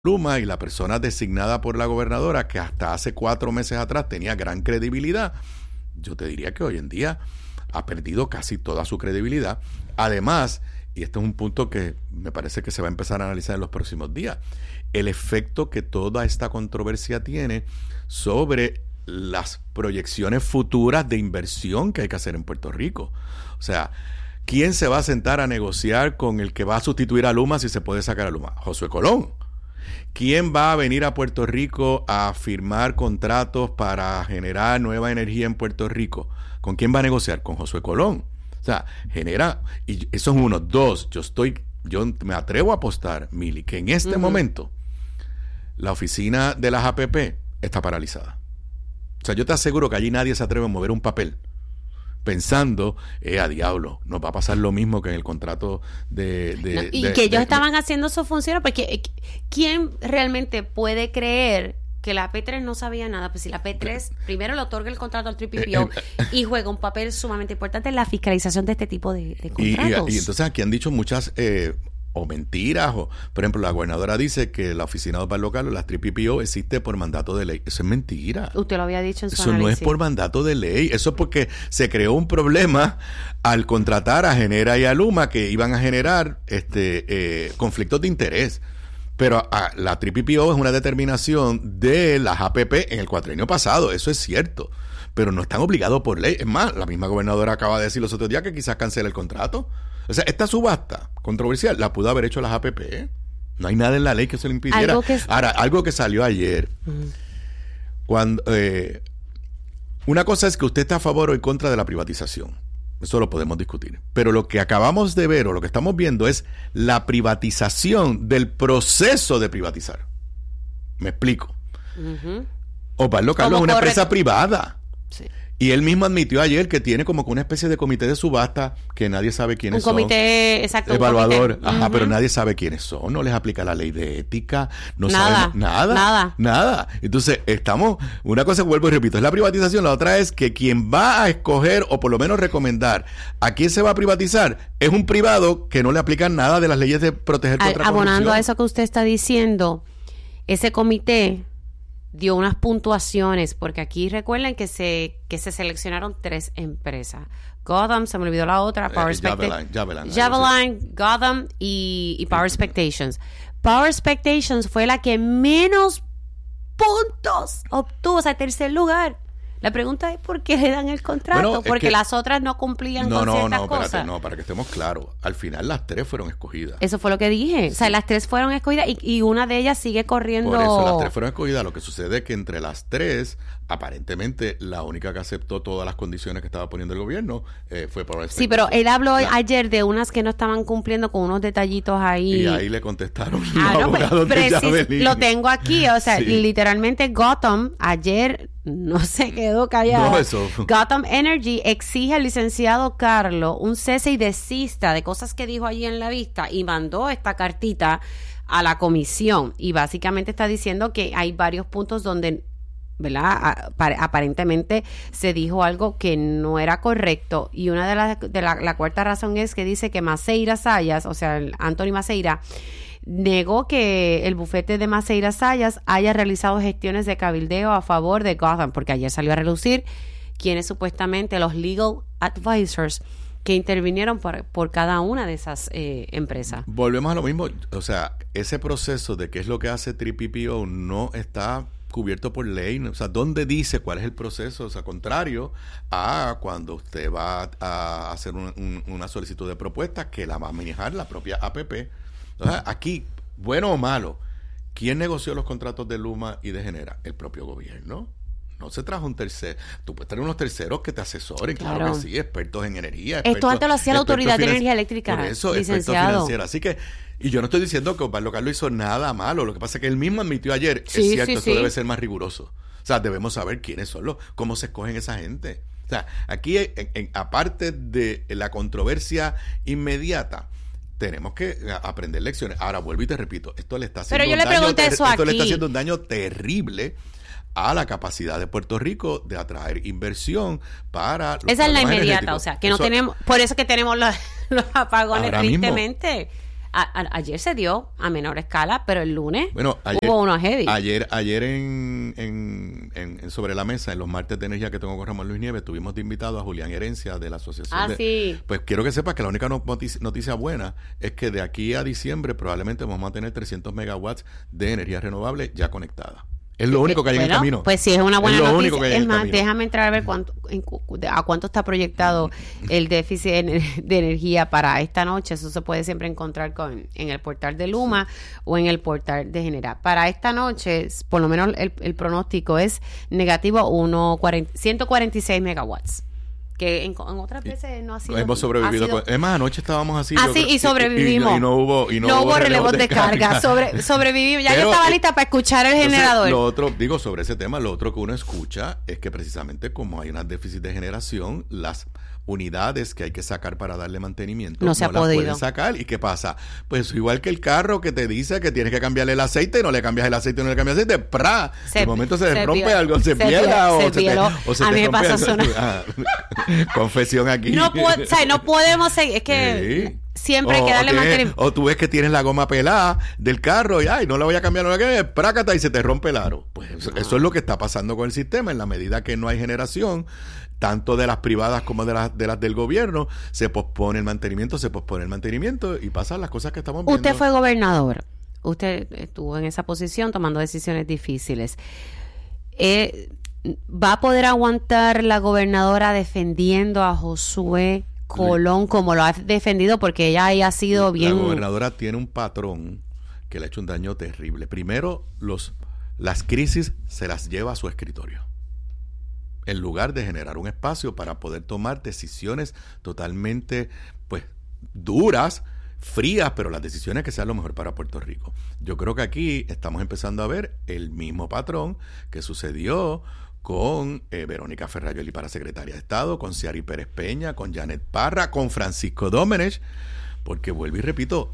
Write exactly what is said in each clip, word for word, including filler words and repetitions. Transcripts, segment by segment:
Luma y la persona designada por la gobernadora, que hasta hace cuatro meses atrás tenía gran credibilidad, yo te diría que hoy en día ha perdido casi toda su credibilidad. Además, y este es un punto que me parece que se va a empezar a analizar en los próximos días, el efecto que toda esta controversia tiene sobre las proyecciones futuras de inversión que hay que hacer en Puerto Rico. O sea, ¿quién se va a sentar a negociar con el que va a sustituir a Luma si se puede sacar a Luma? Josué Colón. ¿Quién va a venir a Puerto Rico a firmar contratos para generar nueva energía en Puerto Rico? ¿Con quién va a negociar? Con Josué Colón. O sea, genera, y eso es uno. Dos, yo estoy, yo me atrevo a apostar, Mili, que en este uh-huh. momento la oficina de las A P P está paralizada. O sea, yo te aseguro que allí nadie se atreve a mover un papel pensando, eh, a diablo, nos va a pasar lo mismo que en el contrato de... de no, y de, que ellos de, estaban de, haciendo sus funciones, porque ¿quién realmente puede creer que la P tres no sabía nada? Pues si la P tres primero le otorga el contrato al Triple P O eh, eh, y juega un papel sumamente importante en la fiscalización de este tipo de, de contratos. Y, y, y entonces aquí han dicho muchas... Eh, o mentiras, o por ejemplo la gobernadora dice que la oficina de paz local, la Triple P O, existe por mandato de ley. Eso es mentira. Usted lo había dicho en su Eso análisis. No es por mandato de ley, eso es porque se creó un problema al contratar a Genera y a Luma, que iban a generar este eh, conflictos de interés. Pero a, la Triple P O es una determinación de las A P P en el cuatrienio pasado, eso es cierto, pero no están obligados por ley. Es más, la misma gobernadora acaba de decir los otros días que quizás cancele el contrato. O sea, esta subasta controversial la pudo haber hecho las A P P, ¿eh? No hay nada en la ley que se lo impidiera. Algo que... Ahora, algo que salió ayer. Uh-huh. Cuando eh, una cosa es que usted está a favor o en contra de la privatización. Eso lo podemos discutir. Pero lo que acabamos de ver o lo que estamos viendo es la privatización del proceso de privatizar. Me explico. Uh-huh. Osvaldo Carlos es una corre... empresa privada. Sí. Y él mismo admitió ayer que tiene como que una especie de comité de subasta que nadie sabe quiénes son. Un comité, son. Exacto. Evaluador. Comité. Ajá, uh-huh. Pero nadie sabe quiénes son. No les aplica la ley de ética. No nada, saben nada. Nada. Nada. Entonces, estamos... Una cosa, vuelvo y repito, es la privatización. La otra es que quien va a escoger o por lo menos recomendar a quién se va a privatizar es un privado que no le aplican nada de las leyes de proteger contra Abonando corrupción. a eso que usted está diciendo, ese comité dio unas puntuaciones, porque aquí recuerden que se que se seleccionaron tres empresas. Gotham, se me olvidó la otra, Power eh, Javelin, Javelin, Javelin, Gotham y, y Power Expectations. Power Expectations fue la que menos puntos obtuvo, o sea, tercer lugar. La pregunta es ¿por qué le dan el contrato? Bueno, porque que, las otras no cumplían no, con no, ciertas no, cosas. espérate, no, para que estemos claros. Al final las tres fueron escogidas. Eso fue lo que dije. Sí. O sea, las tres fueron escogidas y, y una de ellas sigue corriendo. Por eso las tres fueron escogidas. Lo que sucede es que entre las tres, aparentemente, la única que aceptó todas las condiciones que estaba poniendo el gobierno eh, fue Power Expectations. Sí, pero él habló la, ayer de unas que no estaban cumpliendo con unos detallitos ahí. Y ahí le contestaron ah, los no, pues, abogados de Javelin. Lo tengo aquí. O sea, sí. Literalmente Gotham ayer no se quedó callado. No, eso. Gotham Energy exige al licenciado Carlos un cese y desista de cosas que dijo allí en la vista y mandó esta cartita a la comisión y básicamente está diciendo que hay varios puntos donde, ¿verdad? Aparentemente se dijo algo que no era correcto y una de las de la, la cuarta razón es que dice que Maceira Sayas, o sea, Anthony Maceira, negó que el bufete de Maceira Sayas haya realizado gestiones de cabildeo a favor de Gotham, porque ayer salió a relucir quienes supuestamente los legal advisors que intervinieron por, por cada una de esas eh, empresas. Volvemos a lo mismo, o sea, ese proceso de qué es lo que hace Triple P O no está cubierto por ley, o sea, ¿dónde dice cuál es el proceso? O sea, contrario a cuando usted va a hacer un, un, una solicitud de propuesta que la va a manejar la propia A P P. Entonces, aquí, bueno o malo, ¿quién negoció los contratos de Luma y de Genera? El propio gobierno. No se trajo un tercero. Tú puedes tener unos terceros que te asesoren, claro, claro que sí, expertos en energía. Expertos, Esto antes lo hacía la Autoridad de Energía Eléctrica, por eso, licenciado. Así que, y yo no estoy diciendo que Osvaldo Carlos hizo nada malo. Lo que pasa es que él mismo admitió ayer, sí, es cierto, sí, eso sí. debe ser más riguroso. O sea, debemos saber quiénes son los, cómo se escogen esa gente. O sea, aquí, en, en, aparte de la controversia inmediata, tenemos que aprender lecciones. Ahora vuelvo y te repito, esto le está haciendo, Pero yo un, le daño pregunté ter- eso esto aquí. le está haciendo un daño terrible a la capacidad de Puerto Rico de atraer inversión para los esa es la inmediata, energéticos. o sea, que no eso, tenemos, por eso que tenemos los, los apagones tristemente. A, a, ayer se dio a menor escala, pero el lunes bueno, ayer, hubo uno heavy. Ayer, ayer en, en, en, en Sobre la Mesa, en los martes de energía que tengo con Ramón Luis Nieves, tuvimos de invitado a Julián Herencia de la Asociación ah, de... sí. Pues quiero que sepas que la única noticia, noticia buena es que de aquí a diciembre probablemente vamos a tener trescientos megawatts de energía renovable ya conectada. Es lo único que hay bueno, en el camino. Pues sí, es una buena es lo noticia. Único que hay es en más, el camino. déjame entrar a ver cuánto, en, a cuánto está proyectado el déficit de, de energía para esta noche. Eso se puede siempre encontrar con, en el portal de Luma sí. o en el portal de Genera. Para esta noche, por lo menos el, el pronóstico es negativo ciento cuarenta y seis megawatts. Que en, en otras veces no ha sido... Hemos sobrevivido. Sido, con, es más, anoche estábamos así. Ah, sí, y sobrevivimos. Y, y, y no hubo, y no no hubo hubo relevos de, de carga. carga. Sobre, sobrevivimos. Ya Pero, yo estaba lista para escuchar el entonces, generador. Lo otro, digo, sobre ese tema, lo otro que uno escucha es que precisamente como hay un déficit de generación, las unidades que hay que sacar para darle mantenimiento no se no ha las podido pueden sacar. ¿Y qué pasa? Pues igual que el carro que te dice que tienes que cambiarle el aceite y no le cambias el aceite y no le cambias el aceite, ¡pra! Se, de momento se, se rompe piel, algo, se, se piela o se, te, o se a te mí me rompe pasó algo. Ah, confesión aquí. No, o sea, no podemos seguir, es que sí. siempre hay que darle mantenimiento. O tú ves que tienes la goma pelada del carro y ay, no la voy a cambiar, no la voy a cambiar, prácata y se te rompe el aro. Pues eso, eso es lo que está pasando con el sistema. En la medida que no hay generación, tanto de las privadas como de las de las del gobierno, se pospone el mantenimiento, se pospone el mantenimiento y pasan las cosas que estamos viendo. Usted fue gobernador, usted estuvo en esa posición tomando decisiones difíciles. Eh, ¿Va a poder aguantar la gobernadora defendiendo a Josué Colón como lo ha defendido? Porque ella ahí ha sido bien... La gobernadora tiene un patrón que le ha hecho un daño terrible. Primero, los las crisis se las lleva a su escritorio, en lugar de generar un espacio para poder tomar decisiones totalmente, pues, duras, frías, pero las decisiones que sean lo mejor para Puerto Rico. Yo creo que aquí estamos empezando a ver el mismo patrón que sucedió con eh, Verónica Ferrayoli para secretaria de Estado, con Ciari Pérez Peña, con Janet Parra, con Francisco Domenech, porque vuelvo y repito,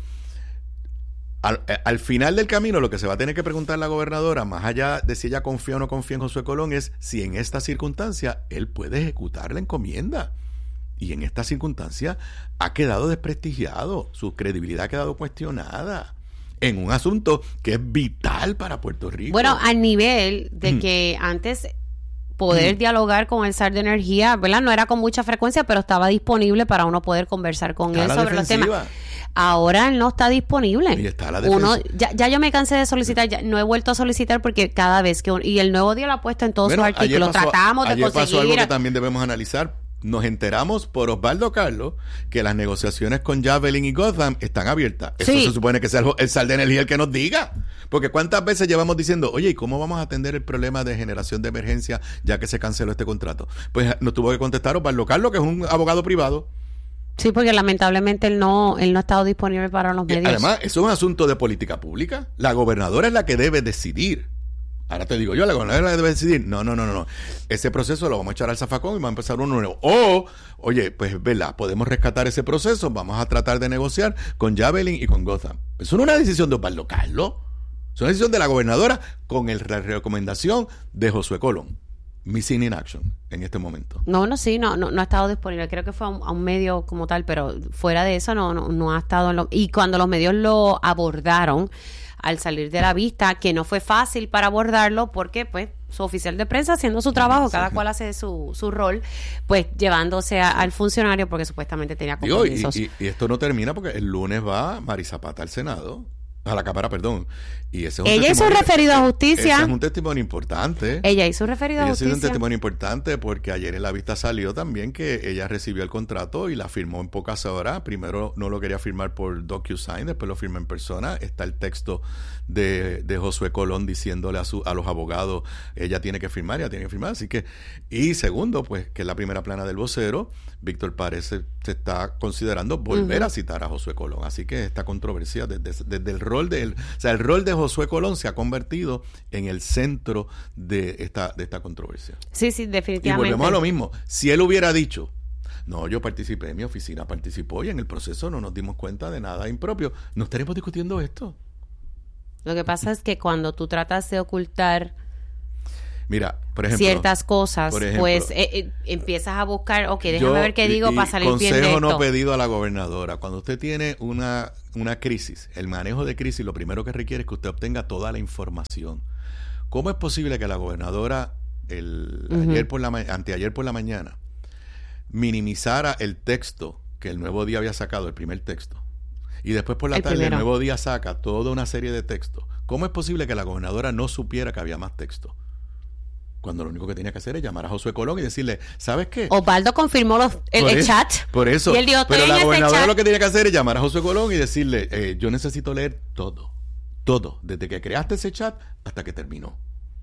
al, al final del camino lo que se va a tener que preguntar la gobernadora, más allá de si ella confía o no confía en Josué Colón, es si en esta circunstancia él puede ejecutar la encomienda. Y en esta circunstancia ha quedado desprestigiado, su credibilidad ha quedado cuestionada en un asunto que es vital para Puerto Rico. Bueno, al nivel de mm. que antes poder mm. dialogar con el S A R de Energía, ¿verdad? No era con mucha frecuencia, pero estaba disponible para uno poder conversar con él sobre defensiva. los temas. Ahora él no está disponible. Y está la uno ya, ya yo me cansé de solicitar, ya no he vuelto a solicitar porque cada vez que... Un, y el Nuevo Día lo ha puesto en todos bueno, sus artículos. Pasó, Tratamos de ayer conseguir... pasó algo que también debemos analizar. Nos enteramos por Osvaldo Carlos que las negociaciones con Javelin y Gotham están abiertas. Eso sí. Se supone que sea el, el S A R de Energía el que nos diga. Porque ¿cuántas veces llevamos diciendo, oye, ¿y cómo vamos a atender el problema de generación de emergencia ya que se canceló este contrato? Pues nos tuvo que contestar Osvaldo Carlos, que es un abogado privado. Sí, porque lamentablemente él no, él no ha estado disponible para los medios. Y además, eso es un asunto de política pública. La gobernadora es la que debe decidir. Ahora te digo yo, la gobernadora debe decidir, no, no, no, no, no. Ese proceso lo vamos a echar al zafacón y vamos a empezar uno nuevo. O, oye, pues, ¿verdad? Podemos rescatar ese proceso, vamos a tratar de negociar con Javelin y con Gotham. Eso no es una decisión de Osvaldo Carlos. Es una decisión de la gobernadora con el, la recomendación de Josué Colón. Missing in action en este momento. No, no, sí, no, no, no ha estado disponible. Creo que fue a un, a un medio como tal, pero fuera de eso no, no, no ha estado en lo... Y cuando los medios lo abordaron al salir de la vista, que no fue fácil para abordarlo porque pues su oficial de prensa haciendo su trabajo, cada cual hace su, su rol, pues llevándose a, al funcionario porque supuestamente tenía compromisos. Digo, y, y, y esto no termina porque el lunes va Mari Zapata al Senado, a la Cámara, perdón. Y ese es un ella hizo referido a justicia. Ese es un testimonio importante. Ella hizo referido ella a justicia. Ella hizo un testimonio importante porque ayer en la vista salió también que ella recibió el contrato y la firmó en pocas horas. Primero no lo quería firmar por DocuSign, después lo firmó en persona. Está el texto de, de Josué Colón diciéndole a, su, a los abogados, ella tiene que firmar, ella tiene que firmar. Así que, y segundo, pues, que es la primera plana del vocero, Víctor Párez se, se está considerando volver uh-huh. a citar a Josué Colón. Así que esta controversia desde, desde el rol de él, o sea, el rol de Josué Colón se ha convertido en el centro de esta, de esta controversia. Sí, sí, definitivamente. Y volvemos a lo mismo. Si él hubiera dicho, no, yo participé, mi oficina participó y en el proceso no nos dimos cuenta de nada impropio, no estaremos discutiendo esto. Lo que pasa es que cuando tú tratas de ocultar Mira, por ejemplo, ciertas cosas, ejemplo, pues eh, eh, empiezas a buscar, ok, déjame yo, ver qué digo y, para salir bien de esto. Consejo no pedido a la gobernadora. Cuando usted tiene una una crisis, el manejo de crisis, lo primero que requiere es que usted obtenga toda la información. ¿Cómo es posible que la gobernadora el, uh-huh. ayer por la anteayer por la mañana minimizara el texto que el Nuevo Día había sacado, el primer texto, y después por la el tarde primero. El Nuevo Día saca toda una serie de textos? ¿Cómo es posible que la gobernadora no supiera que había más texto? Cuando lo único que tenía que hacer es llamar a Josué Colón y decirle, ¿sabes qué? Osvaldo confirmó los, el, el eso, chat. Por eso. Y él dijo, pero la gobernadora chat. Lo que tenía que hacer es llamar a Josué Colón y decirle, eh, yo necesito leer todo. Todo. Desde que creaste ese chat hasta que terminó.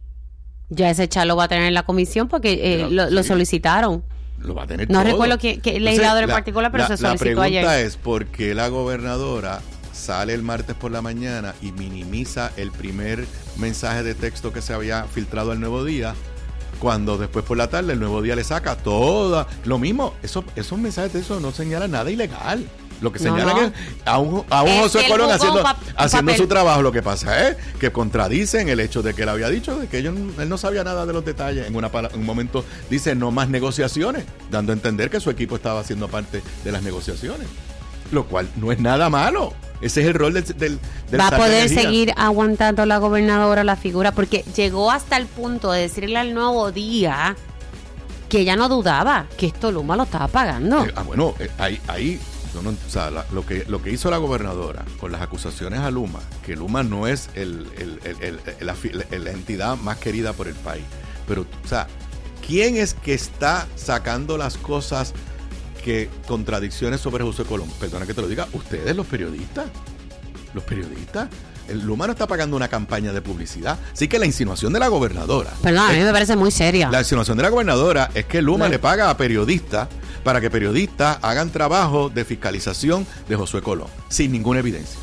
Ya ese chat lo va a tener en la comisión porque eh, pero, lo, sí, lo solicitaron. Lo va a tener no todo. No recuerdo que, que legislador en la, particular, pero la, se solicitó ayer. La pregunta es por qué la gobernadora sale el martes por la mañana y minimiza el primer mensaje de texto que se había filtrado al Nuevo Día, cuando después por la tarde el Nuevo Día le saca toda lo mismo. Eso, esos mensajes de texto no señalan nada ilegal. Lo que señalan no, no. es a un, a un Josué Colón haciendo, pa- haciendo su trabajo. Lo que pasa es que contradicen el hecho de que él había dicho de que ellos, él no sabía nada de los detalles. En una, un momento dice no más negociaciones, dando a entender que su equipo estaba haciendo parte de las negociaciones, lo cual no es nada malo. Ese es el rol del, del, del va a poder seguir aguantando la gobernadora la figura, porque llegó hasta el punto de decirle al Nuevo Día que ella no dudaba que esto Luma lo estaba pagando. Eh, ah, bueno, eh, ahí, ahí no, no, o sea, la, lo que lo que hizo la gobernadora con las acusaciones a Luma, que Luma no es el, el, el, el, el, la, la entidad más querida por el país, pero, o sea, ¿quién es que está sacando las cosas? Que contradicciones sobre José Colón, perdona que te lo diga, ustedes los periodistas, los periodistas, el Luma no está pagando una campaña de publicidad, así que la insinuación de la gobernadora, perdón, a mí me parece muy seria, la insinuación de la gobernadora es que Luma no. le paga a periodistas para que periodistas hagan trabajo de fiscalización de Josué Colón, sin ninguna evidencia.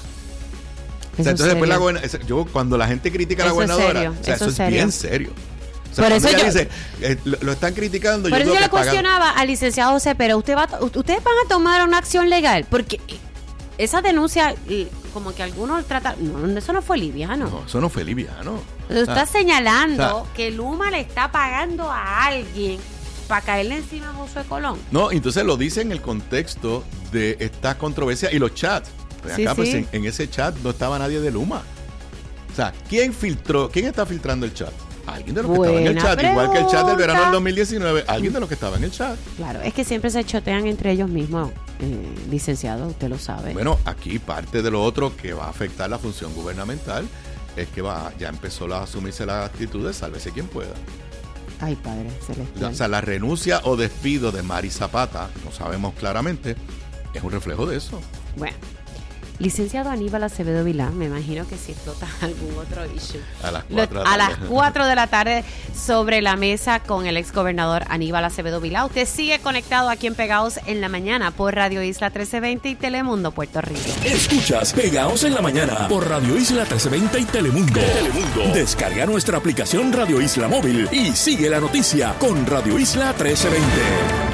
O sea, entonces después la gobernadora, yo cuando la gente critica a la gobernadora, o sea, eso, eso es serio. bien serio. O sea, por eso yo, dice, eh, lo, lo están criticando. Por yo eso yo le pagan... cuestionaba al licenciado José, pero usted va, ustedes van a tomar una acción legal, porque esa denuncia, como que algunos tratan, no, eso no fue liviano. No, eso no fue liviano. Usted está ah, señalando o sea, que Luma le está pagando a alguien para caerle encima a Josué Colón. No, entonces lo dice en el contexto de estas controversias y los chats. Pues acá, sí, pues, sí. En, en ese chat no estaba nadie de Luma. O sea, ¿quién filtró? ¿Quién está filtrando el chat? Alguien de los que Buena estaba en el chat, pregunta. Igual que el chat del verano del dos mil diecinueve, alguien de los que estaba en el chat. Claro, es que siempre se chotean entre ellos mismos, eh, licenciado, usted lo sabe. Bueno, aquí parte de lo otro que va a afectar la función gubernamental es que va ya empezó a asumirse la actitud de sálvese quien pueda. Ay, padre celestial. O sea, la renuncia o despido de Mari Zapata, no sabemos claramente, es un reflejo de eso. Bueno. Licenciado Aníbal Acevedo Vilá, me imagino que si explota algún otro issue. A las cuatro Lo, a las cuatro de la tarde sobre la mesa con el exgobernador Aníbal Acevedo Vilá. Usted sigue conectado aquí en Pegados en la Mañana por Radio Isla trece veinte y Telemundo Puerto Rico. Escuchas Pegados en la Mañana por Radio Isla trece veinte y Telemundo. Telemundo. Descarga nuestra aplicación Radio Isla Móvil y sigue la noticia con Radio Isla trece veinte.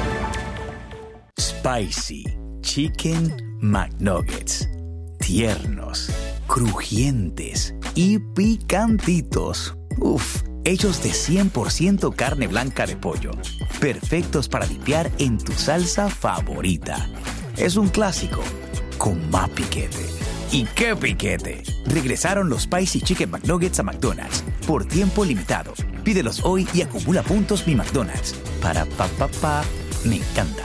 Spicy Chicken McNuggets. Tiernos, crujientes y picantitos. Uf, hechos de cien por ciento carne blanca de pollo. Perfectos para dipear en tu salsa favorita. Es un clásico con más piquete. ¿Y qué piquete? Regresaron los Spicy Chicken McNuggets a McDonald's por tiempo limitado. Pídelos hoy y acumula puntos Mi McDonald's. Para pa pa pa, me encanta.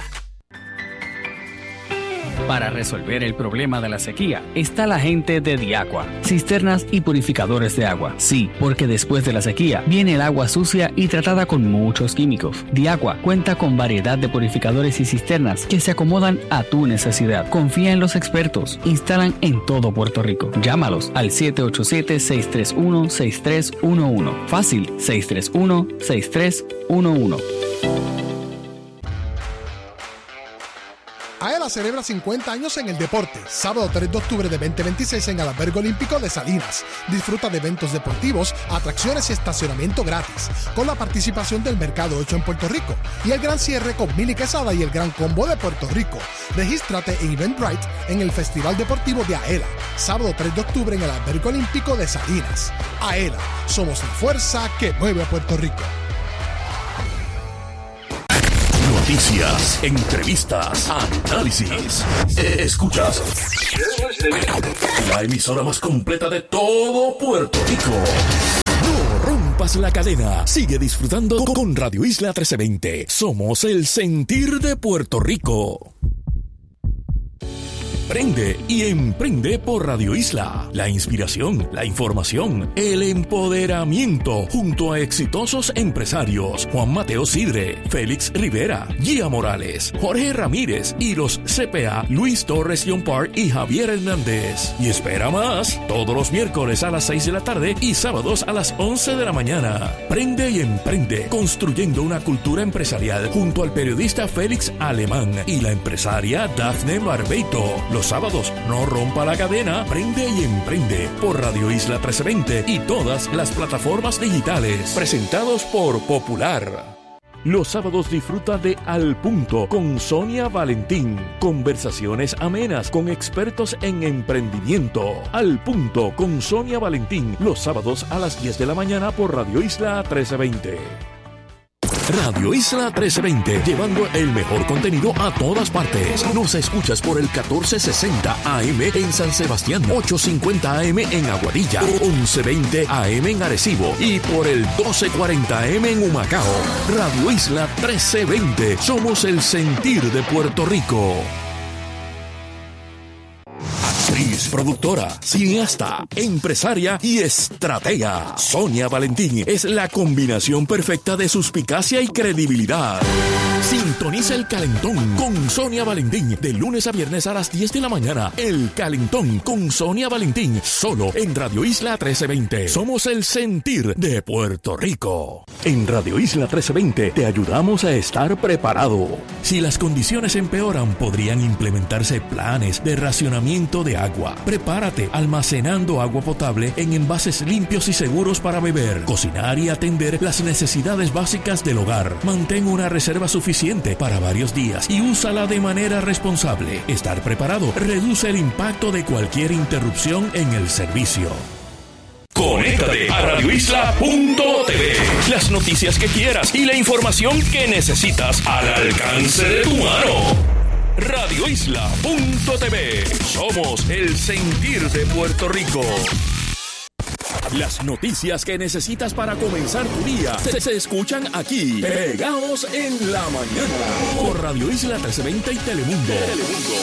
Para resolver el problema de la sequía está la gente de Diaqua, cisternas y purificadores de agua. Sí, porque después de la sequía viene el agua sucia y tratada con muchos químicos. Diaqua cuenta con variedad de purificadores y cisternas que se acomodan a tu necesidad. Confía en los expertos. Instalan en todo Puerto Rico. Llámalos al siete ocho siete, seis tres uno, seis tres uno uno. Fácil, seis tres uno, seis tres uno uno. AELA celebra cincuenta años en el deporte. Sábado tres de octubre de veinte veintiséis en el Albergue Olímpico de Salinas. Disfruta de eventos deportivos, atracciones y estacionamiento gratis, con la participación del Mercado ocho en Puerto Rico y el gran cierre con Mili Quesada y el Gran Combo de Puerto Rico. Regístrate en Eventbrite en el Festival Deportivo de AELA. Sábado tres de octubre en el Albergue Olímpico de Salinas. AELA, somos la fuerza que mueve a Puerto Rico. Noticias, entrevistas, análisis. Escuchas la emisora más completa de todo Puerto Rico. No rompas la cadena. Sigue disfrutando con Radio Isla trece veinte. Somos el sentir de Puerto Rico. Prende y emprende por Radio Isla. La inspiración, la información, el empoderamiento junto a exitosos empresarios Juan Mateo Sidre, Félix Rivera, Gia Morales, Jorge Ramírez y los C P A Luis Torres Yompar y Javier Hernández. Y espera más todos los miércoles a las seis de la tarde y sábados a las once de la mañana. Prende y emprende construyendo una cultura empresarial junto al periodista Félix Alemán y la empresaria Dafne Barbeito. Los sábados, no rompa la cadena, prende y emprende por Radio Isla trece veinte y todas las plataformas digitales. Presentados por Popular. Los sábados disfruta de Al Punto con Sonia Valentín. Conversaciones amenas con expertos en emprendimiento. Al Punto con Sonia Valentín. Los sábados a las diez de la mañana por Radio Isla trece veinte. Radio Isla trece veinte, llevando el mejor contenido a todas partes. Nos escuchas por el catorce sesenta A M en San Sebastián, ochocientos cincuenta A M en Aguadilla, once veinte A M en Arecibo y por el doce cuarenta A M en Humacao. Radio Isla trece veinte, somos el sentir de Puerto Rico. Actriz, productora, cineasta, empresaria y estratega. Sonia Valentín es la combinación perfecta de suspicacia y credibilidad. Sintoniza El Calentón con Sonia Valentín de lunes a viernes a las diez de la mañana. El Calentón con Sonia Valentín, solo en Radio Isla trece veinte. Somos el sentir de Puerto Rico. En Radio Isla trece veinte te ayudamos a estar preparado. Si las condiciones empeoran, podrían implementarse planes de racionamiento de agua. Prepárate almacenando agua potable en envases limpios y seguros para beber, cocinar y atender las necesidades básicas del hogar. Mantén una reserva suficiente para varios días y úsala de manera responsable. Estar preparado reduce el impacto de cualquier interrupción en el servicio. Conéctate a radio isla punto t v. Las noticias que quieras y la información que necesitas al alcance de tu mano. radio isla punto t v. Somos el sentir de Puerto Rico. Las noticias que necesitas para comenzar tu día se, se escuchan aquí, pegados en la mañana, por Radio Isla trece veinte y Telemundo. Telemundo.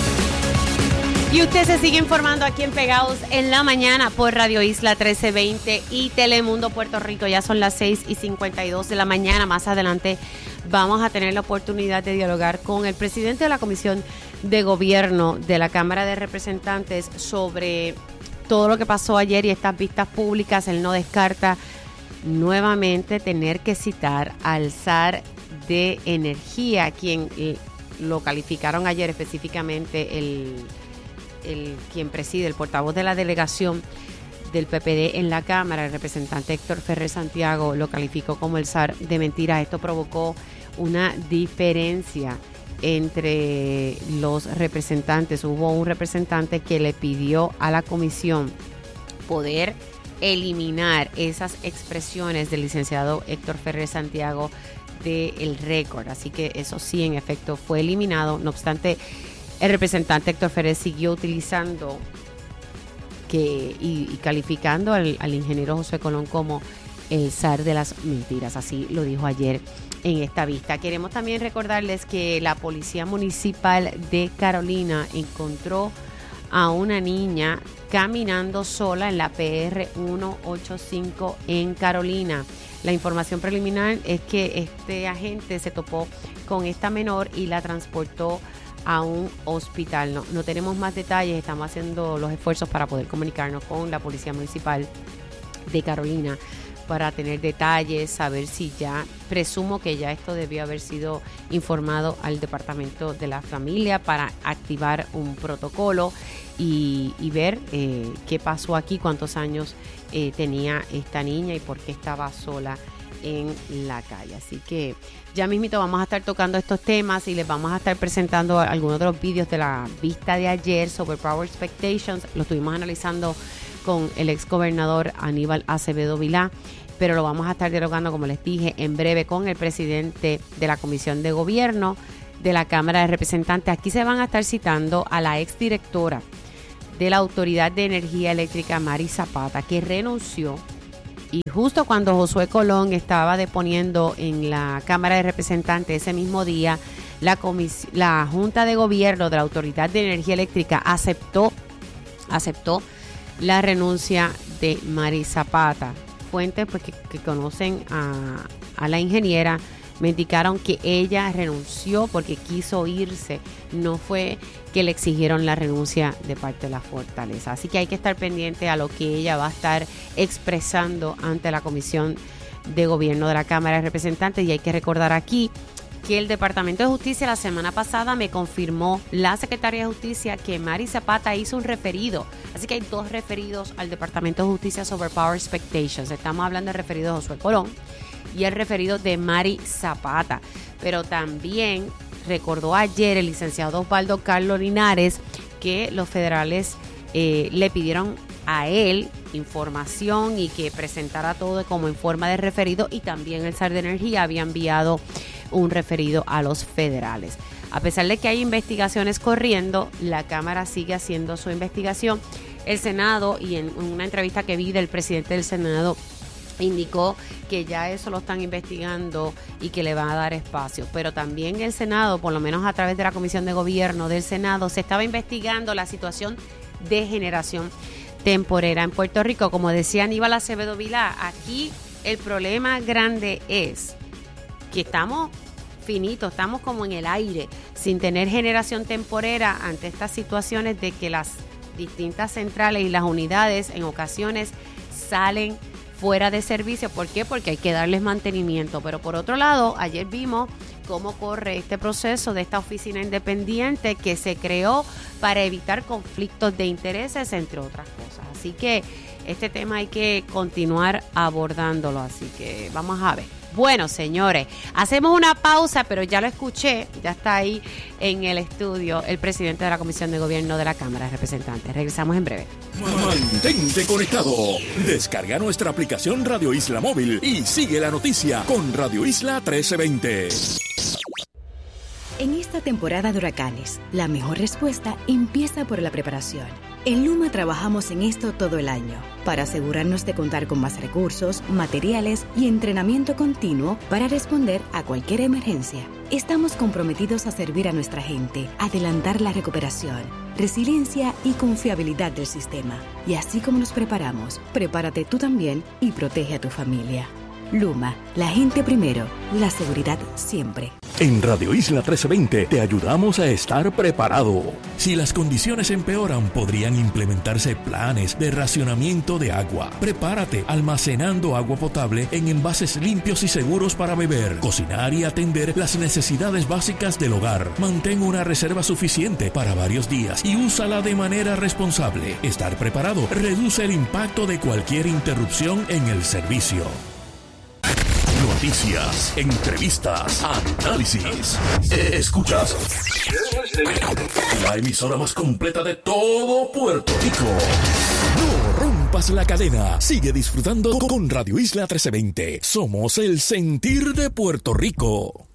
Y usted se sigue informando aquí en Pegados en la Mañana por Radio Isla trece veinte y Telemundo Puerto Rico. Ya son las seis y cincuenta y dos de la mañana. Más adelante vamos a tener la oportunidad de dialogar con el presidente de la Comisión de Gobierno de la Cámara de Representantes sobre todo lo que pasó ayer y estas vistas públicas. Él no descarta nuevamente tener que citar al zar de energía, quien eh, lo calificaron ayer específicamente el... El, quien preside, el portavoz de la delegación del P P D en la Cámara, el representante Héctor Ferrer Santiago, lo calificó como el zar de mentiras. Esto provocó una diferencia entre los representantes. Hubo un representante que le pidió a la comisión poder eliminar esas expresiones del licenciado Héctor Ferrer Santiago del récord. Así que eso sí, en efecto, fue eliminado. No obstante, el representante Héctor Ferrer siguió utilizando que y, y calificando al, al ingeniero José Colón como el zar de las mentiras. Así lo dijo ayer en esta vista. Queremos también recordarles que la Policía Municipal de Carolina encontró a una niña caminando sola en la P R ciento ochenta y cinco en Carolina. La información preliminar es que este agente se topó con esta menor y la transportó a un hospital. No, no tenemos más detalles, estamos haciendo los esfuerzos para poder comunicarnos con la Policía Municipal de Carolina para tener detalles, saber si ya, presumo que ya esto debió haber sido informado al Departamento de la Familia para activar un protocolo y, y ver eh, qué pasó aquí, cuántos años eh, tenía esta niña y por qué estaba sola en la calle. Así que ya mismito vamos a estar tocando estos temas y les vamos a estar presentando algunos de los vídeos de la vista de ayer sobre Power Expectations. Lo estuvimos analizando con el ex gobernador Aníbal Acevedo Vilá, pero lo vamos a estar dialogando, como les dije, en breve con el presidente de la Comisión de Gobierno de la Cámara de Representantes. Aquí se van a estar citando a la exdirectora de la Autoridad de Energía Eléctrica, Mari Zapata, que renunció, y justo cuando Josué Colón estaba deponiendo en la Cámara de Representantes ese mismo día, la, comis- la Junta de Gobierno de la Autoridad de Energía Eléctrica aceptó, aceptó la renuncia de Mari Zapata. Fuentes pues, que, que conocen a, a la ingeniera me indicaron que ella renunció porque quiso irse, no fue que le exigieron la renuncia de parte de la Fortaleza. Así que hay que estar pendiente a lo que ella va a estar expresando ante la Comisión de Gobierno de la Cámara de Representantes. Y hay que recordar aquí que el Departamento de Justicia la semana pasada me confirmó la Secretaria de Justicia que Mari Zapata hizo un referido. Así que hay dos referidos al Departamento de Justicia sobre Power Expectations. Estamos hablando del referido de Josué Colón y el referido de Mari Zapata. Pero también recordó ayer el licenciado Osvaldo Carlos Linares que los federales eh, le pidieron a él información y que presentara todo como en forma de referido, y también el S A R de Energía había enviado un referido a los federales. A pesar de que hay investigaciones corriendo, la Cámara sigue haciendo su investigación. El Senado, y en una entrevista que vi del presidente del Senado, indicó que ya eso lo están investigando y que le van a dar espacio. Pero también el Senado, por lo menos a través de la Comisión de Gobierno del Senado, se estaba investigando la situación de generación temporera en Puerto Rico. Como decía Aníbal Acevedo Vilá, aquí el problema grande es que estamos finitos, estamos como en el aire, sin tener generación temporera ante estas situaciones de que las distintas centrales y las unidades en ocasiones salen fuera de servicio. ¿Por qué? Porque hay que darles mantenimiento. Pero por otro lado, ayer vimos cómo corre este proceso de esta oficina independiente que se creó para evitar conflictos de intereses, entre otras cosas. Así que este tema hay que continuar abordándolo. Así que vamos a ver. Bueno, señores, hacemos una pausa, pero ya lo escuché, ya está ahí en el estudio el presidente de la Comisión de Gobierno de la Cámara de Representantes. Regresamos en breve. Mantente conectado. Descarga nuestra aplicación Radio Isla Móvil y sigue la noticia con Radio Isla trece veinte. En esta temporada de huracanes, la mejor respuesta empieza por la preparación. En Luma trabajamos en esto todo el año, para asegurarnos de contar con más recursos, materiales y entrenamiento continuo para responder a cualquier emergencia. Estamos comprometidos a servir a nuestra gente, adelantar la recuperación, resiliencia y confiabilidad del sistema. Y así como nos preparamos, prepárate tú también y protege a tu familia. Luma, la gente primero, la seguridad siempre. En Radio Isla trece veinte te ayudamos a estar preparado. Si las condiciones empeoran, podrían implementarse planes de racionamiento de agua. Prepárate almacenando agua potable en envases limpios y seguros para beber, cocinar y atender las necesidades básicas del hogar. Mantén una reserva suficiente para varios días y úsala de manera responsable. Estar preparado reduce el impacto de cualquier interrupción en el servicio. Noticias, entrevistas, análisis. Escuchas la emisora más completa de todo Puerto Rico. No rompas la cadena. Sigue disfrutando con Radio Isla trece veinte. Somos el sentir de Puerto Rico.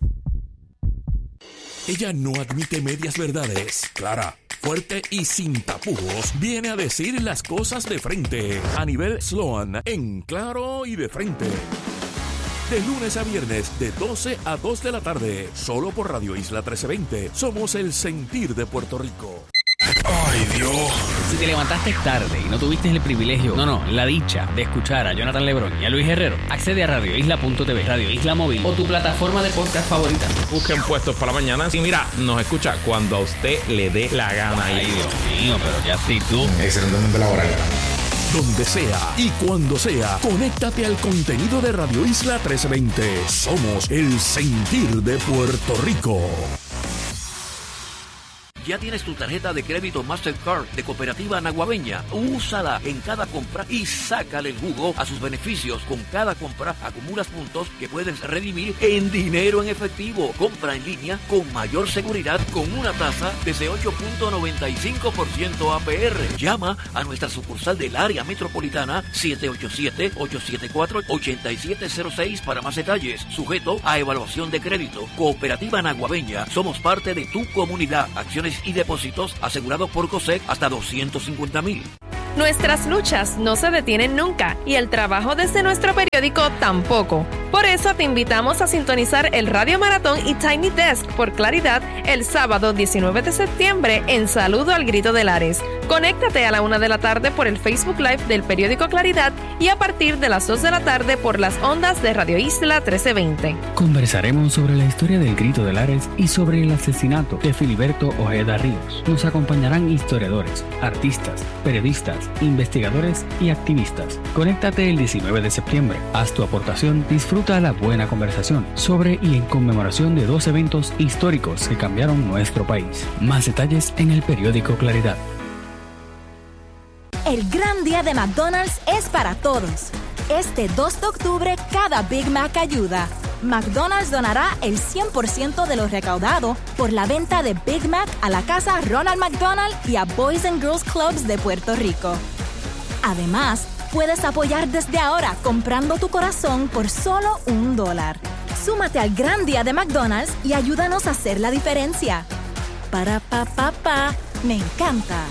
Ella no admite medias verdades. Clara, fuerte y sin tapujos, viene a decir las cosas de frente. A nivel Sloan, en claro y de frente. De lunes a viernes, de doce a dos de la tarde, solo por Radio Isla trece veinte. Somos el sentir de Puerto Rico. ¡Ay, Dios! Si te levantaste tarde y no tuviste el privilegio, no, no, la dicha de escuchar a Jonathan Lebrón y a Luis Herrero, accede a radio isla punto t v, Radio Isla Móvil o tu plataforma de podcast favorita. Busquen Puestos para la Mañana. Y mira, nos escucha cuando a usted le dé la gana. Ay, Dios mío, pero ya sí tú. Excelentemente laboral. Donde sea y cuando sea, conéctate al contenido de Radio Isla trece veinte. Somos el sentir de Puerto Rico. ¿Ya tienes tu tarjeta de crédito Mastercard de Cooperativa Naguabeña? Úsala en cada compra y sácale el jugo a sus beneficios. Con cada compra acumulas puntos que puedes redimir en dinero en efectivo. Compra en línea con mayor seguridad con una tasa desde ocho punto noventa y cinco por ciento A P R. Llama a nuestra sucursal del área metropolitana siete ocho siete, ocho siete cuatro, ocho siete cero seis para más detalles. Sujeto a evaluación de crédito. Cooperativa Naguabeña. Somos parte de tu comunidad. Acciones y depósitos asegurados por COSEC hasta doscientos cincuenta mil. Nuestras luchas no se detienen nunca y el trabajo desde nuestro periódico tampoco. Por eso te invitamos a sintonizar el Radio Maratón y Tiny Desk por Claridad el sábado diecinueve de septiembre en Saludo al Grito de Lares. Conéctate a la una de la tarde por el Facebook Live del periódico Claridad y a partir de las dos de la tarde por las ondas de Radio Isla trece veinte. Conversaremos sobre la historia del Grito de Lares y sobre el asesinato de Filiberto Ojeda Ríos. Nos acompañarán historiadores, artistas, periodistas, investigadores y activistas. Conéctate el diecinueve de septiembre. Haz tu aportación, disfruta la buena conversación sobre y en conmemoración de dos eventos históricos que cambiaron nuestro país. Más detalles en el periódico Claridad. El gran día de McDonald's es para todos. Este dos de octubre, cada Big Mac ayuda. McDonald's donará el cien por ciento de lo recaudado por la venta de Big Mac a la Casa Ronald McDonald y a Boys and Girls Clubs de Puerto Rico. Además, puedes apoyar desde ahora comprando tu corazón por solo un dólar. Súmate al gran día de McDonald's y ayúdanos a hacer la diferencia. Para pa pa pa, me encanta.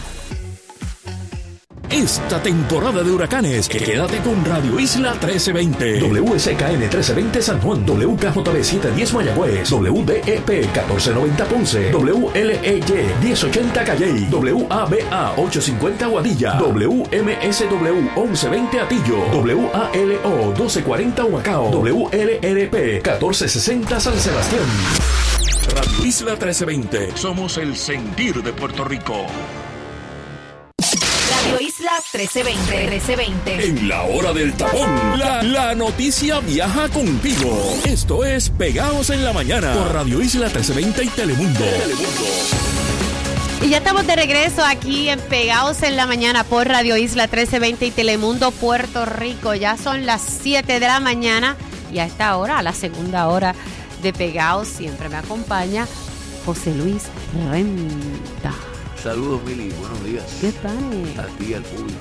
Esta temporada de huracanes, quédate con Radio Isla trece veinte. W S K N trece veinte San Juan, W K J B setecientos diez Mayagüez, W D E P catorce noventa Ponce, W L E Y diez ochenta Calley, W A B A ochocientos cincuenta Aguadilla, W M S W once veinte Atillo, W A L O doce cuarenta Humacao, W L R P catorce sesenta San Sebastián. Radio Isla trece veinte. Somos el sentir de Puerto Rico. Radio Isla trece veinte, trece veinte. En la hora del tapón, la, la noticia viaja contigo. Esto es Pegados en la Mañana por Radio Isla trece veinte y Telemundo. Telemundo. Y ya estamos de regreso aquí en Pegados en la Mañana por Radio Isla trece veinte y Telemundo Puerto Rico. Ya son las siete de la mañana y a esta hora, a la segunda hora de Pegados, siempre me acompaña José Luis Renta. Saludos, Mili, buenos días. ¿Qué tal? A ti, al público.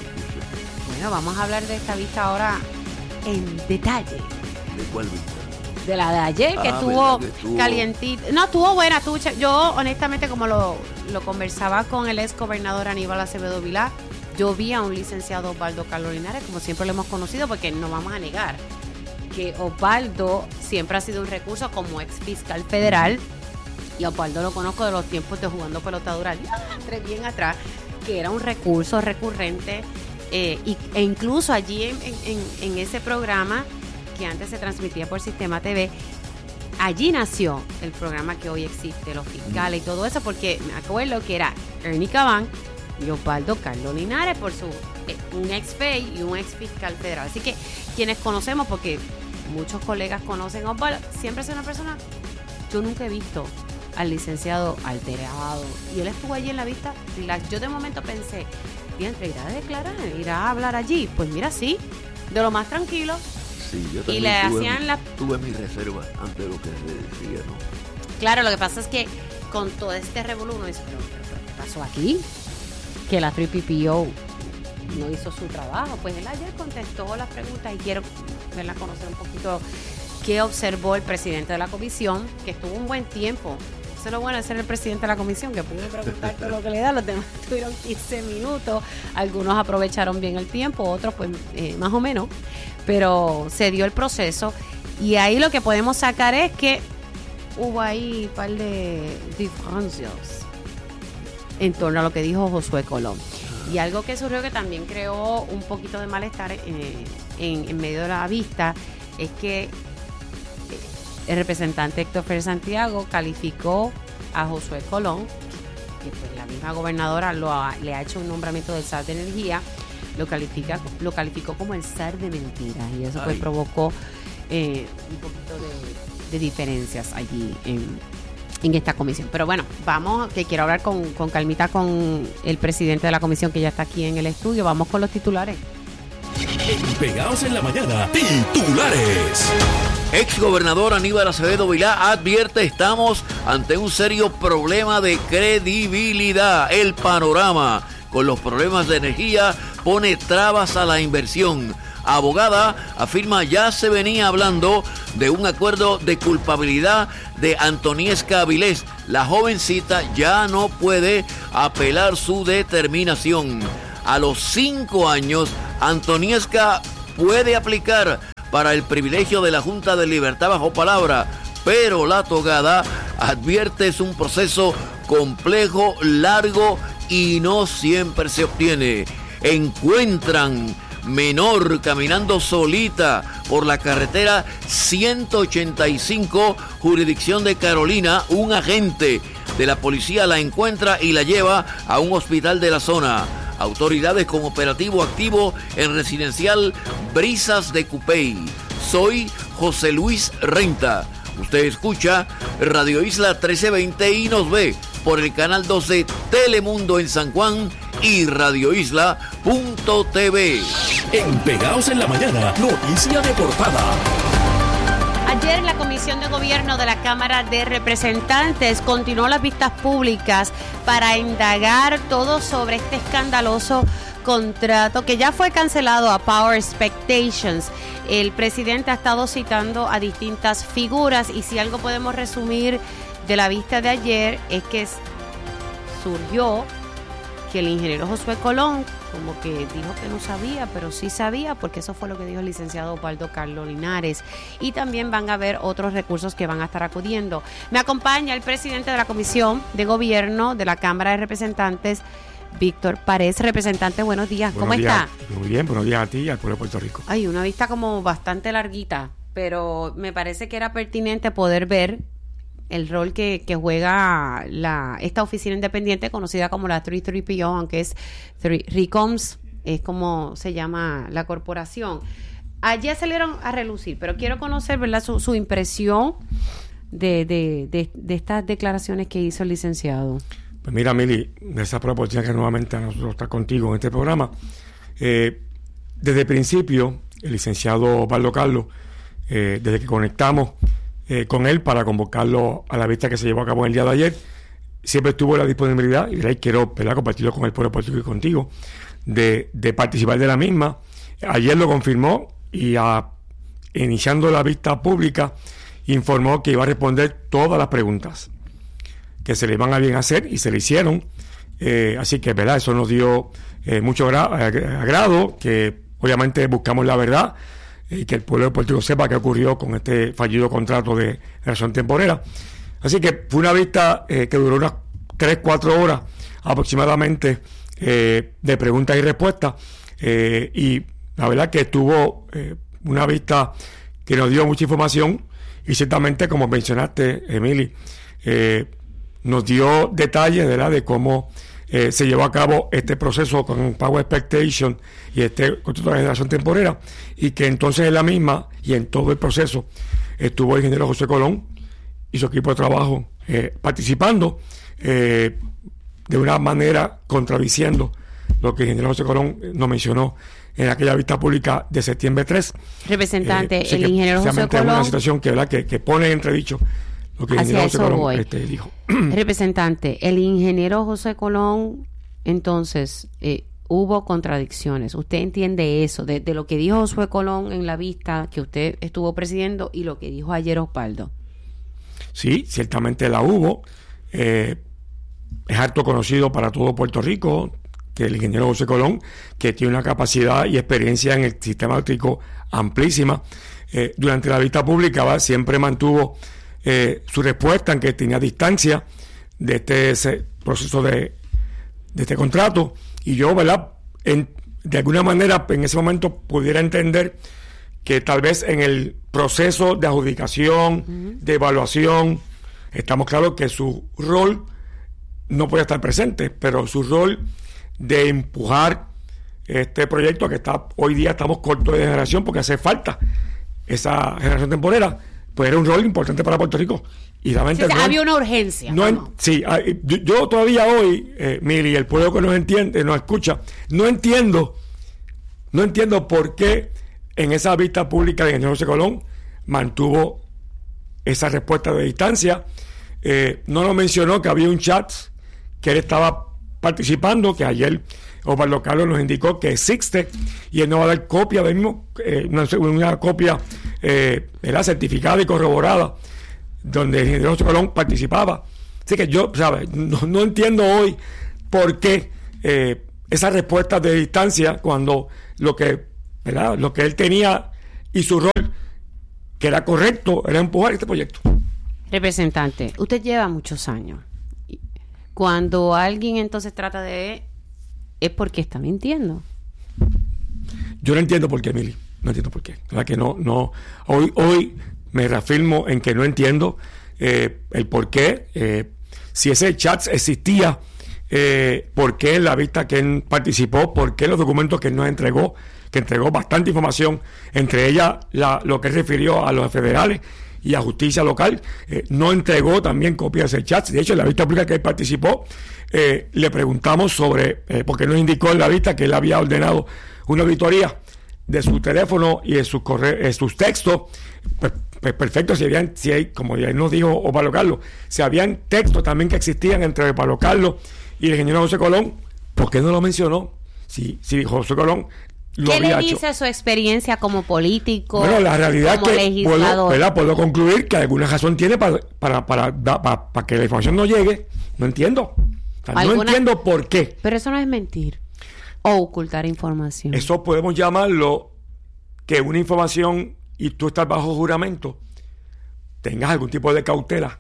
Bueno, vamos a hablar de esta vista ahora en detalle. ¿De cuál vista? De la de ayer, que, ah, estuvo que estuvo calientita. No, estuvo buena. Estuvo ch- yo, honestamente, como lo, lo conversaba con el ex gobernador Aníbal Acevedo Vilá, yo vi a un licenciado Osvaldo Carlos Linares, como siempre lo hemos conocido, porque no vamos a negar que Osvaldo siempre ha sido un recurso como ex fiscal federal. Y a Osvaldo lo conozco de los tiempos de Jugando Pelota Dura, entre bien atrás, que era un recurso recurrente, eh, y, e incluso allí en, en, en ese programa que antes se transmitía por Sistema T V, allí nació el programa que hoy existe, los fiscales y todo eso, porque me acuerdo que era Ernie Cabán y Osvaldo Carlos Linares, por su eh, un ex F E I y un ex fiscal federal. Así que quienes conocemos, porque muchos colegas conocen a Osvaldo, siempre es una persona, yo nunca he visto al licenciado alterado, y él estuvo allí en la vista. Yo de momento pensé, ¿irá a declarar? ¿Irá a hablar allí? Pues mira, sí, de lo más tranquilo. Sí, yo y le tuve hacían mi, la... tuve mis reservas ante lo que se decía, ¿no? Claro, lo que pasa es que con todo este revolú, uno dice, ¿pero, pero qué pasó aquí? Que la tres P P O no hizo su trabajo. Pues él ayer contestó las preguntas y quiero verla conocer un poquito qué observó el presidente de la comisión, que estuvo un buen tiempo. Eso es lo bueno de ser el presidente de la comisión, que pude preguntar todo lo que le da. Los demás tuvieron quince minutos, algunos aprovecharon bien el tiempo, otros pues eh, más o menos, pero se dio el proceso y ahí lo que podemos sacar es que hubo ahí un par de diferencias en torno a lo que dijo Josué Colón. Y algo que surgió que también creó un poquito de malestar eh, en, en medio de la vista es que el representante Héctor Pérez Santiago calificó a Josué Colón, que pues la misma gobernadora lo ha, le ha hecho un nombramiento del S A R de Energía, lo califica, lo calificó como el S A R de mentiras, y eso pues provocó eh, un poquito de, de diferencias allí en, en esta comisión. Pero bueno, vamos, que quiero hablar con, con calmita con el presidente de la comisión que ya está aquí en el estudio. Vamos con los titulares. Pegados en la mañana, titulares. Ex gobernador Aníbal Acevedo Vilá advierte: estamos ante un serio problema de credibilidad. El panorama con los problemas de energía pone trabas a la inversión. Abogada afirma ya se venía hablando de un acuerdo de culpabilidad de Antoniesca Avilés. La jovencita ya no puede apelar su determinación. A los cinco años, Antoniesca puede aplicar para el privilegio de la Junta de Libertad bajo palabra, pero la togada advierte es un proceso complejo, largo y no siempre se obtiene. Encuentran menor caminando solita por la carretera ciento ochenta y cinco, jurisdicción de Carolina. Un agente de la policía la encuentra y la lleva a un hospital de la zona. Autoridades con operativo activo en residencial Brisas de Cupey. Soy José Luis Renta. Usted escucha Radio Isla trece veinte y nos ve por el canal doce Telemundo en San Juan y radio isla punto t v. En Pegados en la Mañana, noticia de portada. Ayer la Comisión de Gobierno de la Cámara de Representantes continuó las vistas públicas para indagar todo sobre este escandaloso contrato que ya fue cancelado a Power Expectations. El presidente ha estado citando a distintas figuras y si algo podemos resumir de la vista de ayer es que surgió que el ingeniero Josué Colón como que dijo que no sabía, pero sí sabía, porque eso fue lo que dijo el licenciado Osvaldo Carlos Linares. Y también van a haber otros recursos que van a estar acudiendo. Me acompaña el presidente de la Comisión de Gobierno de la Cámara de Representantes, Víctor Párez. Representante, buenos días. Buenos ¿Cómo días. está? Muy bien, buenos días a ti y al pueblo de Puerto Rico. Hay una vista como bastante larguita, pero me parece que era pertinente poder ver el rol que, que juega la esta oficina independiente conocida como la tres tres P O, aunque es RICOMS, es como se llama la corporación. Allí salieron a relucir, pero quiero conocer, ¿verdad?, su, su impresión de, de, de, de estas declaraciones que hizo el licenciado. Pues mira, Mili, de esa oportunidad que nuevamente a nosotros está contigo en este programa, eh, desde el principio, el licenciado Osvaldo Carlos, eh, desde que conectamos Eh, con él para convocarlo a la vista que se llevó a cabo el día de ayer, siempre estuvo la disponibilidad, y quiero ¿verdad? compartirlo con el pueblo de Puerto Rico y contigo, de, de participar de la misma. Ayer lo confirmó y a, iniciando la vista pública informó que iba a responder todas las preguntas que se le iban a bien hacer y se le hicieron. Eh, así que verdad, eso nos dio eh, mucho gra- agrado, que obviamente buscamos la verdad y que el pueblo de Puerto Rico sepa qué ocurrió con este fallido contrato de relación temporera. Así que fue una vista eh, que duró unas tres, cuatro horas aproximadamente eh, de preguntas y respuestas, eh, y la verdad que estuvo eh, una vista que nos dio mucha información y ciertamente, como mencionaste, Emily, eh, nos dio detalles, ¿verdad?, de cómo Eh, se llevó a cabo este proceso con Power Expectation y este contrato de generación temporera, y que entonces en la misma y en todo el proceso estuvo el ingeniero José Colón y su equipo de trabajo eh, participando eh, de una manera contradiciendo lo que el ingeniero José Colón nos mencionó en aquella vista pública de septiembre tres. Representante, eh, el ingeniero José Colón, es una situación que, ¿verdad?, que, que pone en entredicho lo que el ingeniero José Colón este, dijo. Representante, el ingeniero José Colón, entonces, eh, hubo contradicciones. ¿Usted entiende eso? De, de lo que dijo José Colón en la vista que usted estuvo presidiendo y lo que dijo ayer Osvaldo. Sí, ciertamente la hubo. Eh, es harto conocido para todo Puerto Rico que el ingeniero José Colón, que tiene una capacidad y experiencia en el sistema eléctrico amplísima, eh, durante la vista pública ¿va? siempre mantuvo Eh, su respuesta en que tenía distancia de este ese proceso de, de este contrato, y yo, ¿verdad?, en, de alguna manera en ese momento pudiera entender que tal vez en el proceso de adjudicación, uh-huh. de evaluación, estamos claros que su rol no puede estar presente, pero su rol de empujar este proyecto, que está hoy día estamos cortos de generación porque hace falta esa generación temporera, pues era un rol importante para Puerto Rico. Y realmente sí, no, había una urgencia. No en, sí, yo, yo todavía hoy, eh, Mili, el pueblo que nos entiende, nos escucha, no entiendo, no entiendo por qué en esa vista pública de ingeniero José Colón mantuvo esa respuesta de distancia. Eh, no nos mencionó que había un chat que él estaba participando, que ayer Osvaldo Carlos nos indicó que existe, y él nos va a dar copia del mismo, eh, una, una copia eh, certificada y corroborada, donde el ingeniero José Colón participaba. Así que yo, ¿sabes? No, no entiendo hoy por qué eh, esa respuesta de distancia, cuando lo que, ¿verdad?, lo que él tenía y su rol, que era correcto, era empujar este proyecto. Representante, usted lleva muchos años. Cuando alguien entonces trata de... es porque está mintiendo. Yo no entiendo por qué, Mili. No entiendo por qué. La que no, no. Hoy, hoy me reafirmo en que no entiendo eh, el por qué. Eh, si ese chat existía, eh, por qué la vista que él participó, por qué los documentos que él nos entregó, que entregó bastante información, entre ellas la, lo que refirió a los federales y a justicia local, eh, no entregó también copias de ese chat. De hecho, en la vista pública que él participó, eh, le preguntamos sobre, eh, porque nos indicó en la vista que él había ordenado una auditoría de su teléfono y de sus corre- de sus textos. Pues, pues perfecto, si habían, si hay, como ya nos dijo Osvaldo Carlos, si habían textos también que existían entre Osvaldo Carlos y el ingeniero José Colón, ¿por qué no lo mencionó? Si, si José Colón lo ¿Qué había le dice hecho. Su experiencia como político? Bueno, la realidad como es que legislador? puedo, ¿verdad? puedo concluir que alguna razón tiene para, para, para, para, para que la información no llegue. No entiendo. O sea, no ¿Alguna? entiendo por qué. Pero eso no es mentir o ocultar información. Eso podemos llamarlo que una información y tú estás bajo juramento, tengas algún tipo de cautela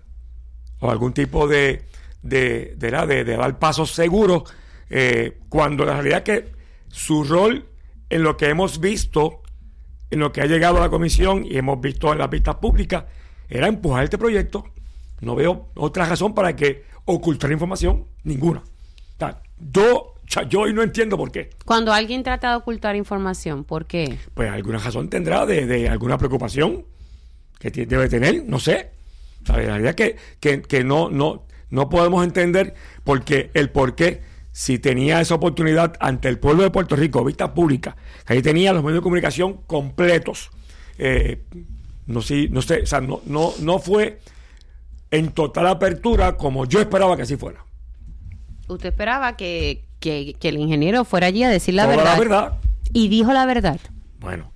o algún tipo de de, de, de, de, de dar pasos seguros, eh, cuando la realidad es que su rol en lo que hemos visto, en lo que ha llegado a la comisión y hemos visto en las vistas públicas, era empujar este proyecto. No veo otra razón para que ocultar información, ninguna. O sea, yo, yo hoy no entiendo por qué. Cuando alguien trata de ocultar información, ¿por qué? Pues alguna razón tendrá de, de alguna preocupación que t- debe tener, no sé. La realidad es que, que, que no, no, no podemos entender porque el por qué, si tenía esa oportunidad ante el pueblo de Puerto Rico, vista pública, que ahí tenía los medios de comunicación completos. Eh, no, sí, no sé, o sea, no, no, no fue en total apertura como yo esperaba que así fuera. Usted esperaba que, que, que el ingeniero fuera allí a decir la Toda verdad. la verdad. Y dijo la verdad. Bueno,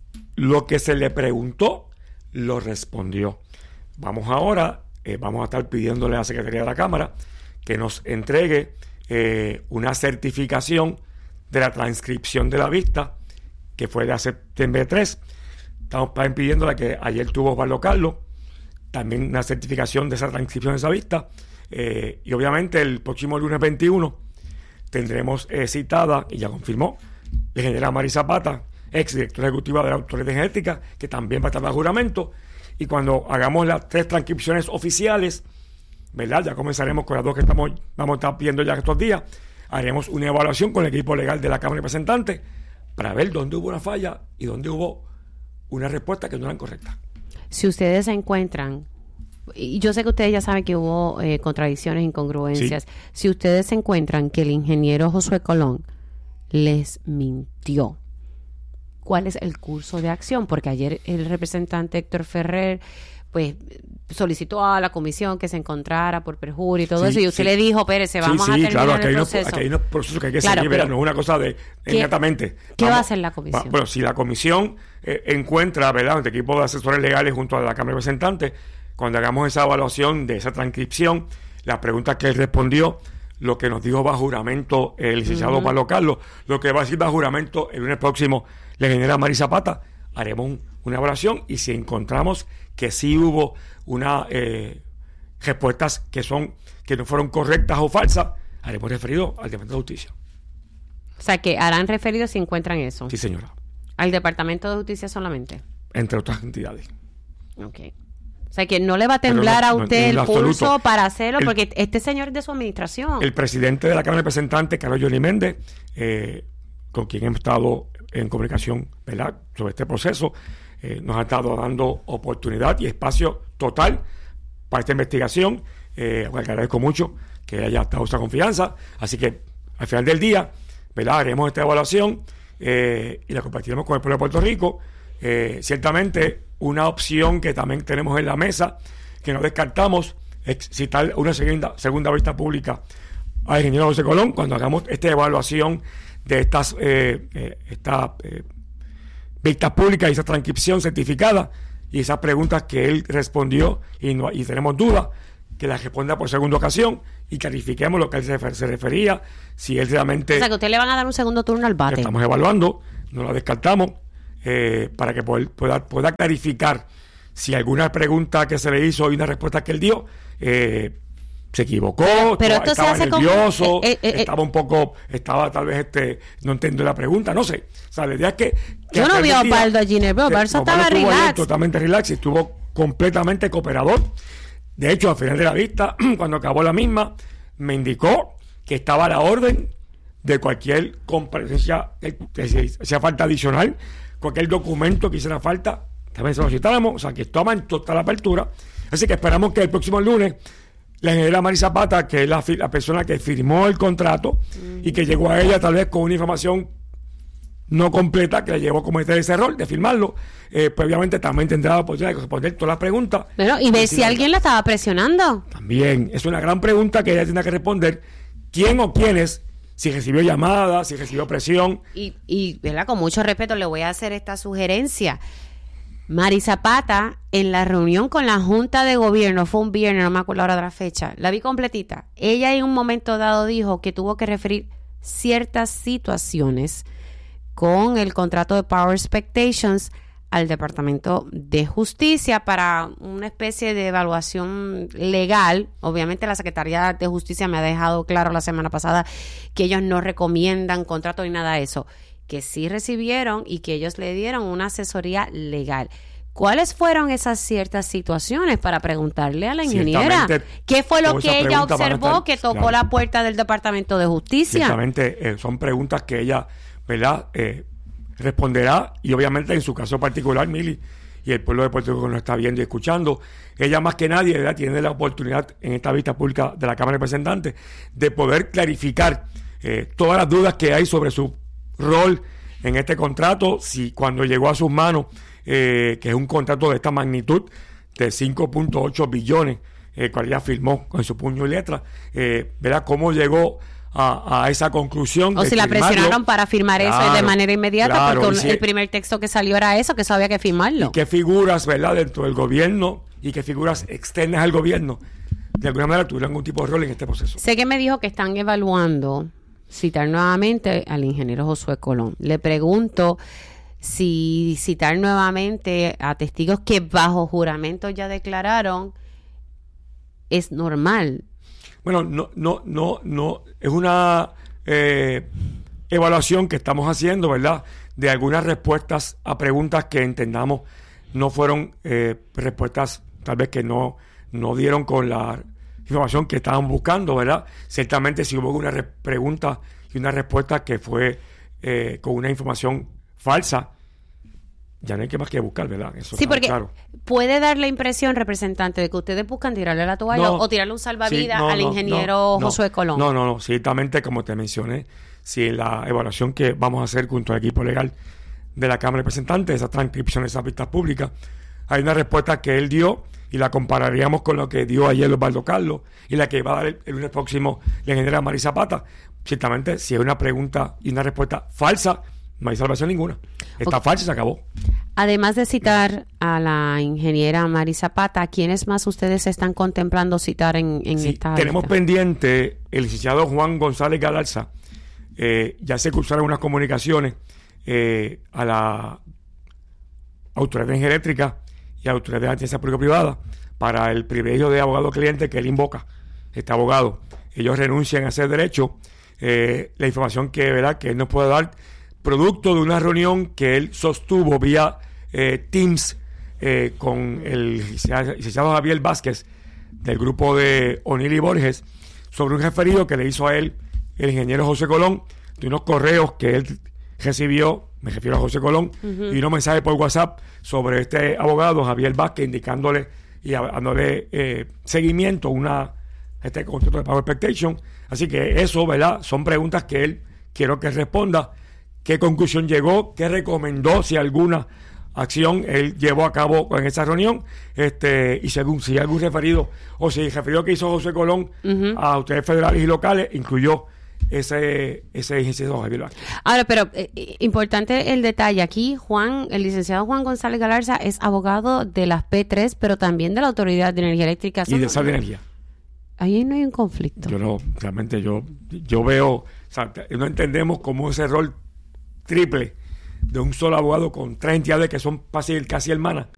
lo que se le preguntó, lo respondió. Vamos ahora, eh, vamos a estar pidiéndole a la Secretaría de la Cámara que nos entregue eh, una certificación de la transcripción de la vista, que fue de a septiembre tres. Estamos también pidiéndole que ayer tuvo Osvaldo Carlos, también una certificación de esa transcripción de esa vista. Eh, y obviamente el próximo lunes veintiuno tendremos eh, citada, y ya confirmó, la ingeniera Mari Zapata, ex directora ejecutiva de la Autoridad de Genética, que también va a estar bajo juramento. Y cuando hagamos las tres transcripciones oficiales, ¿verdad? Ya comenzaremos con las dos que estamos vamos a estar pidiendo ya estos días. Haremos una evaluación con el equipo legal de la Cámara de Representantes para ver dónde hubo una falla y dónde hubo una respuesta que no era correcta. Si ustedes se encuentran, y yo sé que ustedes ya saben que hubo eh, contradicciones, incongruencias, sí. Si ustedes se encuentran que el ingeniero Josué Colón les mintió, ¿cuál es el curso de acción? Porque ayer el representante Héctor Ferrer pues solicitó a la comisión que se encontrara por perjurio y todo sí, eso, y usted sí. le dijo, Pérez, vamos sí, sí, a terminar claro, aquí el hay proceso. Unos, aquí hay unos procesos que hay que claro, seguir, pero, no es una cosa de inmediatamente. ¿Qué vamos, va a hacer la comisión? Va, bueno, si la comisión eh, encuentra, ¿verdad?, el equipo de asesores legales junto a la Cámara de Representantes, cuando hagamos esa evaluación de esa transcripción, las preguntas que él respondió, lo que nos dijo bajo juramento el licenciado uh-huh. Pablo Carlos, lo que va a decir bajo juramento el lunes próximo la ingeniera Mari Zapata, haremos un, una evaluación, y si encontramos que sí hubo una eh, respuestas que son que no fueron correctas o falsas, haremos referido al Departamento de Justicia. O sea, que harán referido si encuentran eso. Sí, señora. ¿Al Departamento de Justicia solamente? Entre otras entidades. Ok. O sea, que no le va a temblar no, a usted no, el pulso absoluto. Para hacerlo, el, porque este señor es de su administración. El presidente de la Cámara de Representantes, Carlos Johnny Méndez, eh, con quien hemos estado en comunicación, ¿verdad?, sobre este proceso, eh, nos ha estado dando oportunidad y espacio total para esta investigación. Eh, le agradezco mucho que haya dado esa confianza. Así que al final del día, ¿verdad?, haremos esta evaluación eh, y la compartiremos con el pueblo de Puerto Rico. Eh, ciertamente, una opción que también tenemos en la mesa, que no descartamos, es citar una segunda, segunda vista pública al ingeniero José Colón cuando hagamos esta evaluación de estas eh, eh, esta, eh, vistas públicas y esa transcripción certificada y esas preguntas que él respondió y, no, y tenemos dudas, que las responda por segunda ocasión y clarifiquemos lo que él se, se refería, si él realmente... O sea, que usted le van a dar un segundo turno al bate. Estamos evaluando, no la descartamos, eh, para que pueda, pueda clarificar si alguna pregunta que se le hizo y una respuesta que él dio, eh, se equivocó, pero estaba, esto estaba se hace nervioso, como, eh, eh, estaba un poco, estaba tal vez este no entendió la pregunta, no sé. O sea, la idea es que... que yo no vi a Osvaldo allí, Osvaldo estaba relax. Totalmente relax y estuvo completamente cooperador. De hecho, al final de la vista, cuando acabó la misma, me indicó que estaba a la orden de cualquier comparecencia, que sea falta adicional, cualquier documento que hiciera falta, también se lo citáramos, o sea, que estaba en total apertura. Así que esperamos que el próximo lunes la ingeniera Mari Zapata, que es la, la persona que firmó el contrato mm. y que llegó a ella tal vez con una información no completa, que le llevó a cometer ese error de firmarlo, eh, pues obviamente también tendrá la oportunidad de responder todas las preguntas. Bueno, y ver si alguien la estaba presionando. También, es una gran pregunta que ella tiene que responder. ¿Quién o quiénes? Si recibió llamadas, si recibió presión. Y, y ¿verdad?, con mucho respeto le voy a hacer esta sugerencia. Mari Zapata, en la reunión con la Junta de Gobierno, fue un viernes, no me acuerdo ahora de la fecha, la vi completita. Ella en un momento dado dijo que tuvo que referir ciertas situaciones con el contrato de Power Expectations al Departamento de Justicia para una especie de evaluación legal. Obviamente la Secretaría de Justicia me ha dejado claro la semana pasada que ellos no recomiendan contrato ni nada de eso, que sí recibieron y que ellos le dieron una asesoría legal. ¿Cuáles fueron esas ciertas situaciones para preguntarle a la ingeniera? ¿Qué fue lo que ella observó estar, que tocó claro. la puerta del Departamento de Justicia? Ciertamente eh, son preguntas que ella, ¿verdad?, eh, responderá, y obviamente en su caso particular, Mili, y el pueblo de Puerto Rico que nos está viendo y escuchando, ella más que nadie, ¿verdad?, tiene la oportunidad en esta vista pública de la Cámara de Representantes de poder clarificar eh, todas las dudas que hay sobre su rol en este contrato, si cuando llegó a sus manos, eh, que es un contrato de esta magnitud de cinco punto ocho billones, eh, cual ella firmó con su puño y letra, eh, verá cómo llegó a, a esa conclusión. O si la presionaron para firmar claro, eso de manera inmediata, claro, porque si el primer texto que salió era eso, que eso había que firmarlo. Y qué figuras, ¿verdad?, dentro del gobierno y qué figuras externas al gobierno de alguna manera tuvieron algún tipo de rol en este proceso. Sé que me dijo que están evaluando citar nuevamente al ingeniero Josué Colón. Le pregunto si citar nuevamente a testigos que bajo juramento ya declararon es normal. Bueno, no, no, no, no, es una eh, evaluación que estamos haciendo, ¿verdad?, de algunas respuestas a preguntas que entendamos no fueron eh, respuestas tal vez que no, no dieron con la información que estaban buscando, ¿verdad? Ciertamente si hubo una re- pregunta y una respuesta que fue eh, con una información falsa, ya no hay que más que buscar, ¿verdad? Eso sí, porque claro. Puede dar la impresión, representante, de que ustedes buscan tirarle la toalla no, o tirarle un salvavidas sí, no, al no, ingeniero no, Josué Colón. No, no, no, ciertamente, como te mencioné, si en la evaluación que vamos a hacer junto al equipo legal de la Cámara de Representantes, esa transcripción, esas vistas públicas, hay una respuesta que él dio y la compararíamos con lo que dio ayer Osvaldo Carlos y la que va a dar el, el lunes próximo la ingeniera Mari Zapata. Ciertamente, si hay una pregunta y una respuesta falsa, no hay salvación ninguna. Está okay. falsa y se acabó. Además de citar a la ingeniera Mari Zapata, ¿quiénes más ustedes están contemplando citar en, en sí, esta tenemos lista? Pendiente el licenciado Juan González Galarza. Eh, ya se cruzaron unas comunicaciones eh, a la Autoridad de Energía Eléctrica y a la Autoridad de Asistencia Público-Privada para el privilegio de abogado cliente que él invoca, este abogado. Ellos renuncian a ese derecho. Eh, la información que, ¿verdad?, que él nos puede dar, producto de una reunión que él sostuvo vía eh, Teams eh, con el licenciado Javier Vázquez del grupo de O'Neill y Borges sobre un referido que le hizo a él el ingeniero José Colón de unos correos que él recibió me refiero a José Colón, Ujú. y un mensaje por WhatsApp sobre este abogado, Javier Vázquez, indicándole y dándole eh, seguimiento a una, este contrato de Power Expectation. Así que eso, ¿verdad? Son preguntas que él quiero que responda. ¿Qué conclusión llegó? ¿Qué recomendó? Si alguna acción él llevó a cabo en esa reunión, este y según si hay algún referido o si el referido que hizo José Colón Ujú. a autoridades federales y locales incluyó ese ese licenciado Javier Vázquez. Ahora, pero eh, importante el detalle aquí, Juan, el licenciado Juan González Galarza es abogado de las P tres, pero también de la Autoridad de Energía Eléctrica. Y de Sal de Energía. Ahí no hay un conflicto. Yo no, realmente yo yo veo, o sea, no entendemos cómo ese rol triple de un solo abogado con tres entidades que son casi, casi hermanas.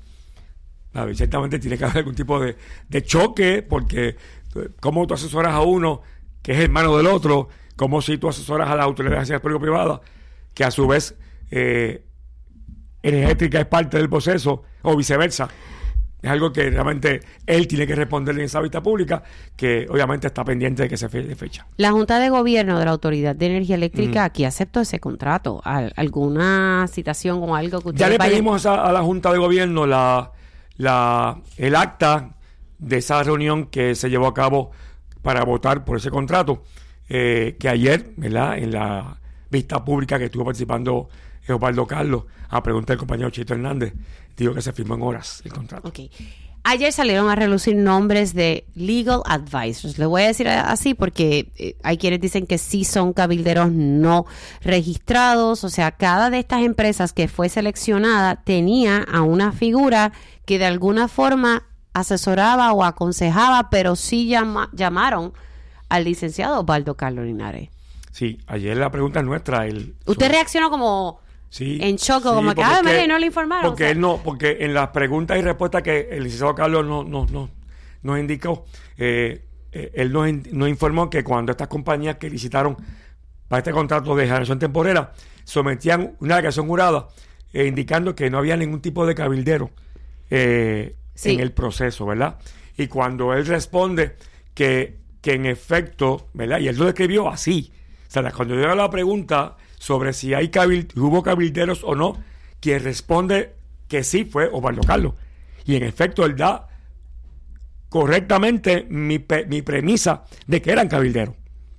A ver, ciertamente tiene que haber algún tipo de, de choque, porque eh, cómo tú asesoras a uno que es hermano del otro, como si tú asesoras a las autoridades de público-privadas, que a su vez eh, energética es parte del proceso, o viceversa. Es algo que realmente él tiene que responderle en esa vista pública, que obviamente está pendiente de que se fe- fecha. La Junta de Gobierno de la Autoridad de Energía Eléctrica Ujú. aquí aceptó ese contrato. ¿Al- ¿Alguna citación o algo que ustedes Ya le vayan- pedimos a, a la Junta de Gobierno la, la, el acta de esa reunión que se llevó a cabo para votar por ese contrato, eh, que ayer, ¿verdad?, en la vista pública que estuvo participando Osvaldo Carlos, a pregunta del compañero Chito Hernández, dijo que se firmó en horas el contrato. Ok. Ayer salieron a relucir nombres de legal advisors. Le voy a decir así porque eh, hay quienes dicen que sí son cabilderos no registrados. O sea, cada de estas empresas que fue seleccionada tenía a una figura que de alguna forma asesoraba o aconsejaba, pero sí llama- llamaron al licenciado Osvaldo Carlos Linares. Sí, ayer la pregunta es nuestra. El, Usted reaccionó como Sí, en shock, sí, como que, porque ah, es que- María, no le informaron. Porque o sea. él no, porque en las preguntas y respuestas que el licenciado Carlos no, no, no, nos indicó, eh, eh, él nos, in- nos informó que cuando estas compañías que licitaron para este contrato de generación temporera sometían una declaración jurada eh, indicando que no había ningún tipo de cabildero eh, Sí. en el proceso, ¿verdad? Y cuando él responde que, que en efecto, ¿verdad? Y él lo describió así. O sea, cuando yo hago la pregunta sobre si hay cabil- hubo cabilderos o no, quien responde que sí fue Osvaldo Carlos. Y en efecto, él da correctamente mi, pe- mi premisa de que eran cabilderos.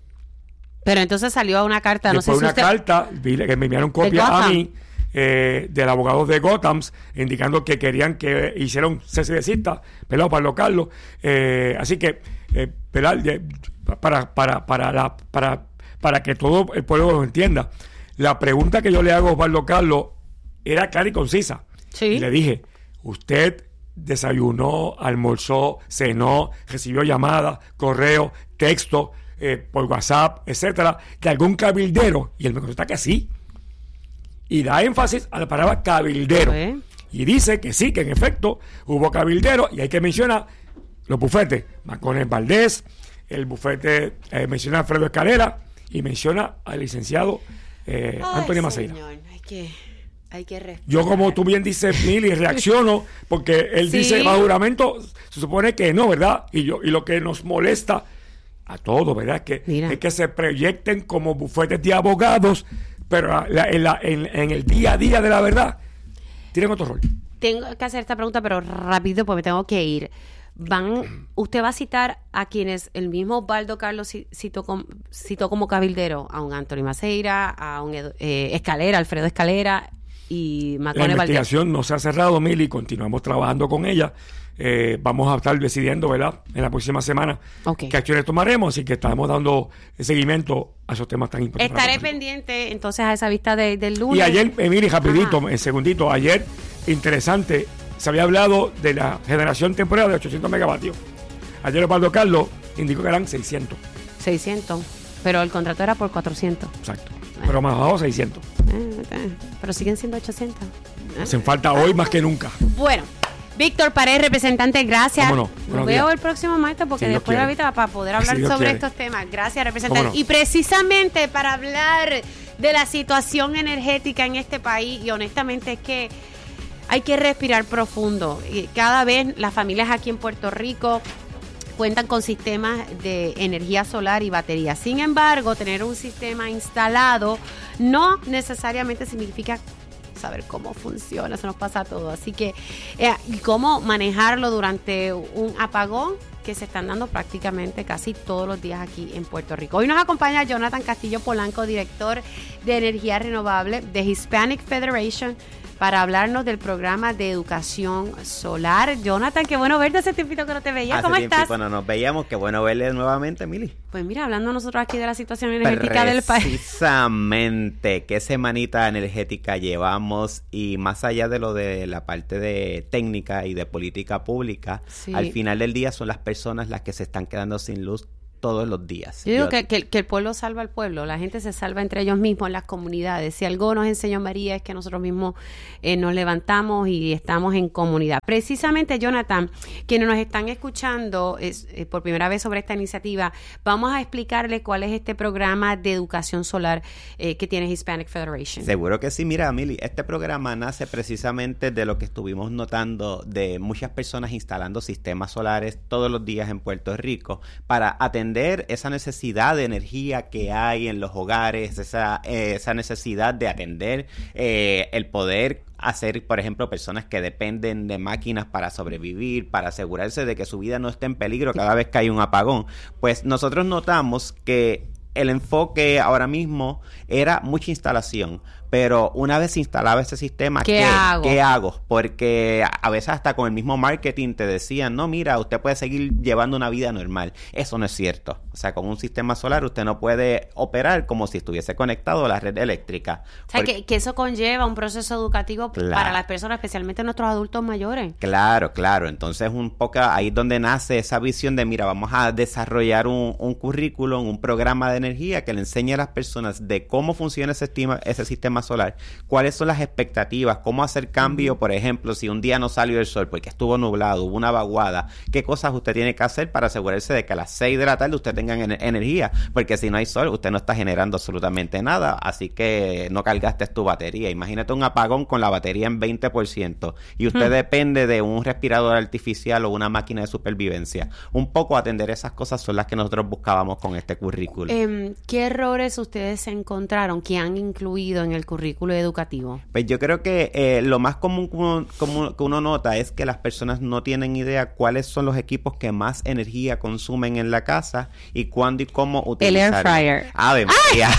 Pero entonces salió una carta, no Después sé si una usted... carta, vi que me enviaron copia a Gotham. mí, eh, del abogado de Gotham, indicando que querían que hiciera un cese de cita, ¿verdad? Osvaldo Carlos. Eh, así que, eh, ¿verdad? De- Para, para, para, la, para, para que todo el pueblo lo entienda, la pregunta que yo le hago a Osvaldo Carlos era clara y concisa. Sí. Y le dije, usted desayunó, almorzó, cenó, recibió llamadas, correo, texto, eh, por WhatsApp, etcétera, de algún cabildero. Y él me contesta que sí. Y da énfasis a la palabra cabildero. ¿Eh? Y dice que sí, que en efecto hubo cabildero. Y hay que mencionar los bufetes. Macones Valdés, el bufete, eh, menciona a Alfredo Escalera y menciona al licenciado eh, Ay, Antonio Maceira. señor, hay que, hay que respirar. Yo, como tú bien dices, Mili, reacciono porque él Sí. dice bajo juramento, se supone que no, ¿verdad? Y yo y lo que nos molesta a todos, ¿verdad? Es que, Mira. es que se proyecten como bufetes de abogados, pero la- la- en, la- en- en el día a día de la verdad tienen otro rol. Tengo que hacer esta pregunta, pero rápido porque me tengo que ir. Van, ¿usted va a citar a quienes el mismo Osvaldo Carlos ci- citó, com- citó como cabildero? A un Antonio Maceira, a un Edu- eh, Escalera, Alfredo Escalera y La Macone Valdés. investigación no se ha cerrado, Mili, continuamos trabajando con ella. Eh, vamos a estar decidiendo, ¿verdad?, en la próxima semana Ok. qué acciones tomaremos, y que estamos dando seguimiento a esos temas tan importantes. Estaré pendiente entonces a esa vista de- del lunes. Y ayer, Emily, rapidito, Ajá. en segundito, ayer, interesante, se había hablado de la generación temporal de ochocientos megavatios. Ayer Osvaldo Carlos indicó que eran seiscientos. seiscientos, pero el contrato era por cuatrocientos. Exacto. Pero más abajo seiscientos. Eh, eh, pero siguen siendo ochocientos. Eh. Hacen falta hoy más que nunca. Bueno, Víctor Paredes, representante, gracias. Cómo no. Nos Buenos veo días. el próximo martes porque Si Dios después de la quiere. vida para poder hablar Si Dios sobre quiere. estos temas. Gracias, representante. Cómo no. Y precisamente para hablar de la situación energética en este país, y honestamente es que hay que respirar profundo. Y cada vez las familias aquí en Puerto Rico cuentan con sistemas de energía solar y batería. Sin embargo, tener un sistema instalado no necesariamente significa saber cómo funciona, eso nos pasa a todos. Así que, eh, cómo manejarlo durante un apagón que se están dando prácticamente casi todos los días aquí en Puerto Rico. Hoy nos acompaña Jonathan Castillo Polanco, director de Energía Renovable de Hispanic Federation, para hablarnos del programa de educación solar. Jonathan, qué bueno verte, hace tiempito que no te veía. Hace ¿Cómo estás? Bueno, nos veíamos, qué bueno verle nuevamente, Mili. Pues mira, hablando nosotros aquí de la situación energética del país. Precisamente, qué semanita energética llevamos, y más allá de lo de la parte de técnica y de política pública, sí, al final del día son las personas las que se están quedando sin luz todos los días. Yo digo Yo, que, que, que el pueblo salva al pueblo, la gente se salva entre ellos mismos en las comunidades. Si algo nos enseñó María es que nosotros mismos eh, nos levantamos y estamos en comunidad. Precisamente, Jonathan, quienes nos están escuchando es, eh, por primera vez sobre esta iniciativa, vamos a explicarles cuál es este programa de educación solar eh, que tiene Hispanic Federation. Seguro que sí. Mira, Mili, este programa nace precisamente de lo que estuvimos notando de muchas personas instalando sistemas solares todos los días en Puerto Rico para atender esa necesidad de energía que hay en los hogares, esa, eh, esa necesidad de atender eh, el poder hacer, por ejemplo, personas que dependen de máquinas para sobrevivir, para asegurarse de que su vida no esté en peligro cada vez que hay un apagón. Pues nosotros notamos que el enfoque ahora mismo era mucha instalación, pero una vez instalaba ese sistema, ¿qué, ¿qué hago? ¿qué hago? Porque a veces hasta con el mismo marketing te decían, no, mira, usted puede seguir llevando una vida normal. Eso no es cierto. O sea, con un sistema solar usted no puede operar como si estuviese conectado a la red eléctrica. O sea, porque, que, que eso conlleva un proceso educativo claro, para las personas, especialmente nuestros adultos mayores. Claro, claro. Entonces, un poco ahí es donde nace esa visión de, mira, vamos a desarrollar un, un currículum, un programa de energía que le enseñe a las personas de cómo funciona ese, estima, ese sistema solar, cuáles son las expectativas, cómo hacer cambio, por ejemplo, si un día no salió el sol porque estuvo nublado, hubo una vaguada, qué cosas usted tiene que hacer para asegurarse de que a las seis de la tarde usted tenga en- energía, porque si no hay sol, usted no está generando absolutamente nada, así que no cargaste tu batería. Imagínate un apagón con la batería en veinte por ciento y usted hmm. depende de un respirador artificial o una máquina de supervivencia. Un poco atender esas cosas son las que nosotros buscábamos con este currículo. Eh, ¿Qué errores ustedes se encontraron que han incluido en el currículo educativo? Pues yo creo que eh, lo más común que uno, común que uno nota es que las personas no tienen idea cuáles son los equipos que más energía consumen en la casa y cuándo y cómo utilizar. El air fryer. ¡Ave María!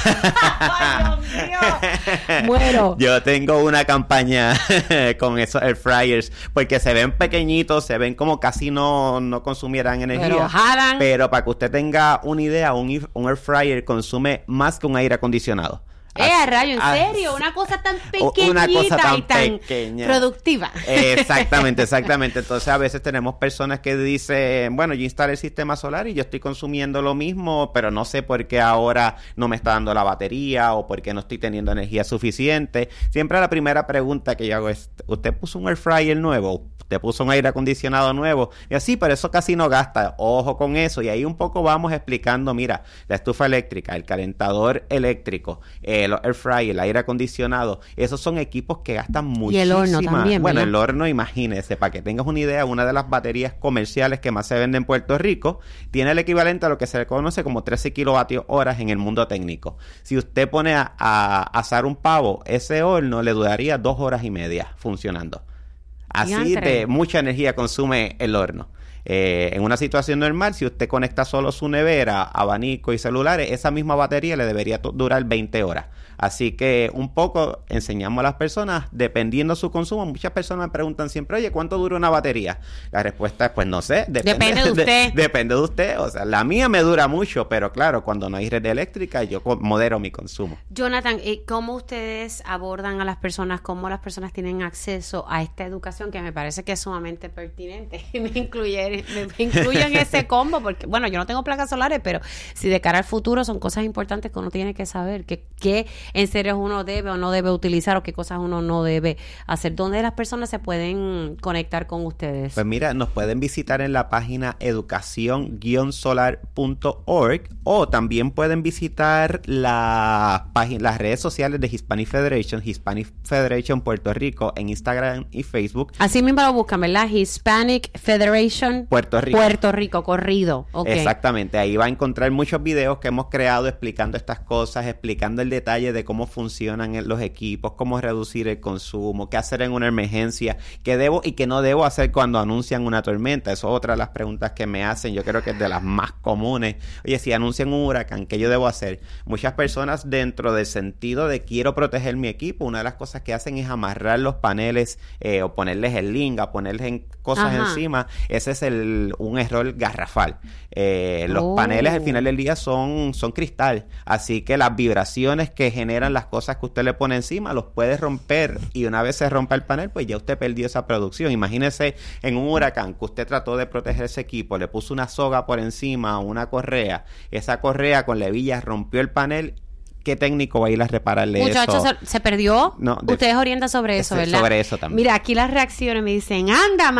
¡Ay, Dios mío! Bueno. Yo tengo una campaña con esos air fryers porque se ven pequeñitos, se ven como casi no, no consumieran energía. Pero jalan. Pero para que usted tenga una idea, un, un air fryer consume más que un aire acondicionado. Eh, a rayo, ¿en serio? Una cosa tan pequeñita una cosa tan y tan pequeña. productiva. Exactamente, exactamente. Entonces a veces tenemos personas que dicen, bueno, yo instalé el sistema solar y yo estoy consumiendo lo mismo, pero no sé por qué ahora no me está dando la batería o por qué no estoy teniendo energía suficiente. Siempre la primera pregunta que yo hago es, ¿usted puso un air fryer nuevo? ¿Usted puso un aire acondicionado nuevo? Y así, pero eso casi no gasta. Ojo con eso. Y ahí un poco vamos explicando, mira, la estufa eléctrica, el calentador eléctrico, eh, el air fryer, el aire acondicionado, esos son equipos que gastan muchísimo. Y el horno también, Bueno, ¿verdad? el horno, imagínese, para que tengas una idea, una de las baterías comerciales que más se vende en Puerto Rico tiene el equivalente a lo que se le conoce como trece kilovatios horas en el mundo técnico. Si usted pone a, a asar un pavo, ese horno le duraría dos horas y media funcionando. Así Diantre. de mucha energía consume el horno. Eh, en una situación normal, si usted conecta solo su nevera, abanico y celulares, esa misma batería le debería to- durar veinte horas. Así que un poco enseñamos a las personas, dependiendo de su consumo. Muchas personas me preguntan siempre, oye, ¿cuánto dura una batería? La respuesta es, pues no sé. Depende, Depende de usted. De, depende de usted. O sea, la mía me dura mucho, pero claro, cuando no hay red eléctrica, yo co- modero mi consumo. Jonathan, eh, ¿cómo ustedes abordan a las personas? ¿Cómo las personas tienen acceso a esta educación que me parece que es sumamente pertinente? me incluye, me incluyo en ese combo porque, bueno, yo no tengo placas solares, pero si de cara al futuro son cosas importantes que uno tiene que saber, que, que en serio uno debe o no debe utilizar o qué cosas uno no debe hacer. ¿Dónde las personas se pueden conectar con ustedes? Pues mira, nos pueden visitar en la página educación solar punto org o también pueden visitar la página, las redes sociales de Hispanic Federation, Hispanic Federation Puerto Rico en Instagram y Facebook. Así mismo lo buscan, ¿verdad? Hispanic Federation en Puerto Rico. Puerto Rico, corrido. Okay. Exactamente, ahí va a encontrar muchos videos que hemos creado explicando estas cosas, explicando el detalle de cómo funcionan los equipos, cómo reducir el consumo, qué hacer en una emergencia, qué debo y qué no debo hacer cuando anuncian una tormenta. Eso es otra de las preguntas que me hacen, yo creo que es de las más comunes. Oye, si anuncian un huracán, ¿qué yo debo hacer? Muchas personas, dentro del sentido de quiero proteger mi equipo, una de las cosas que hacen es amarrar los paneles eh, o ponerles el linga, ponerles en cosas Ajá. encima. Ese es el, un error garrafal. Eh, los oh. paneles al final del día son, son cristal, así que las vibraciones que generan las cosas que usted le pone encima los puede romper, y una vez se rompa el panel, pues ya usted perdió esa producción. Imagínese en un huracán que usted trató de proteger ese equipo, le puso una soga por encima, una correa, esa correa con la hebilla rompió el panel. ¿Qué técnico va a ir a repararle Muchachos, eso? ¿se, se perdió? No, de, Ustedes orientan sobre eso, ¿verdad? Sobre eso también. Mira, aquí las reacciones me dicen, anda,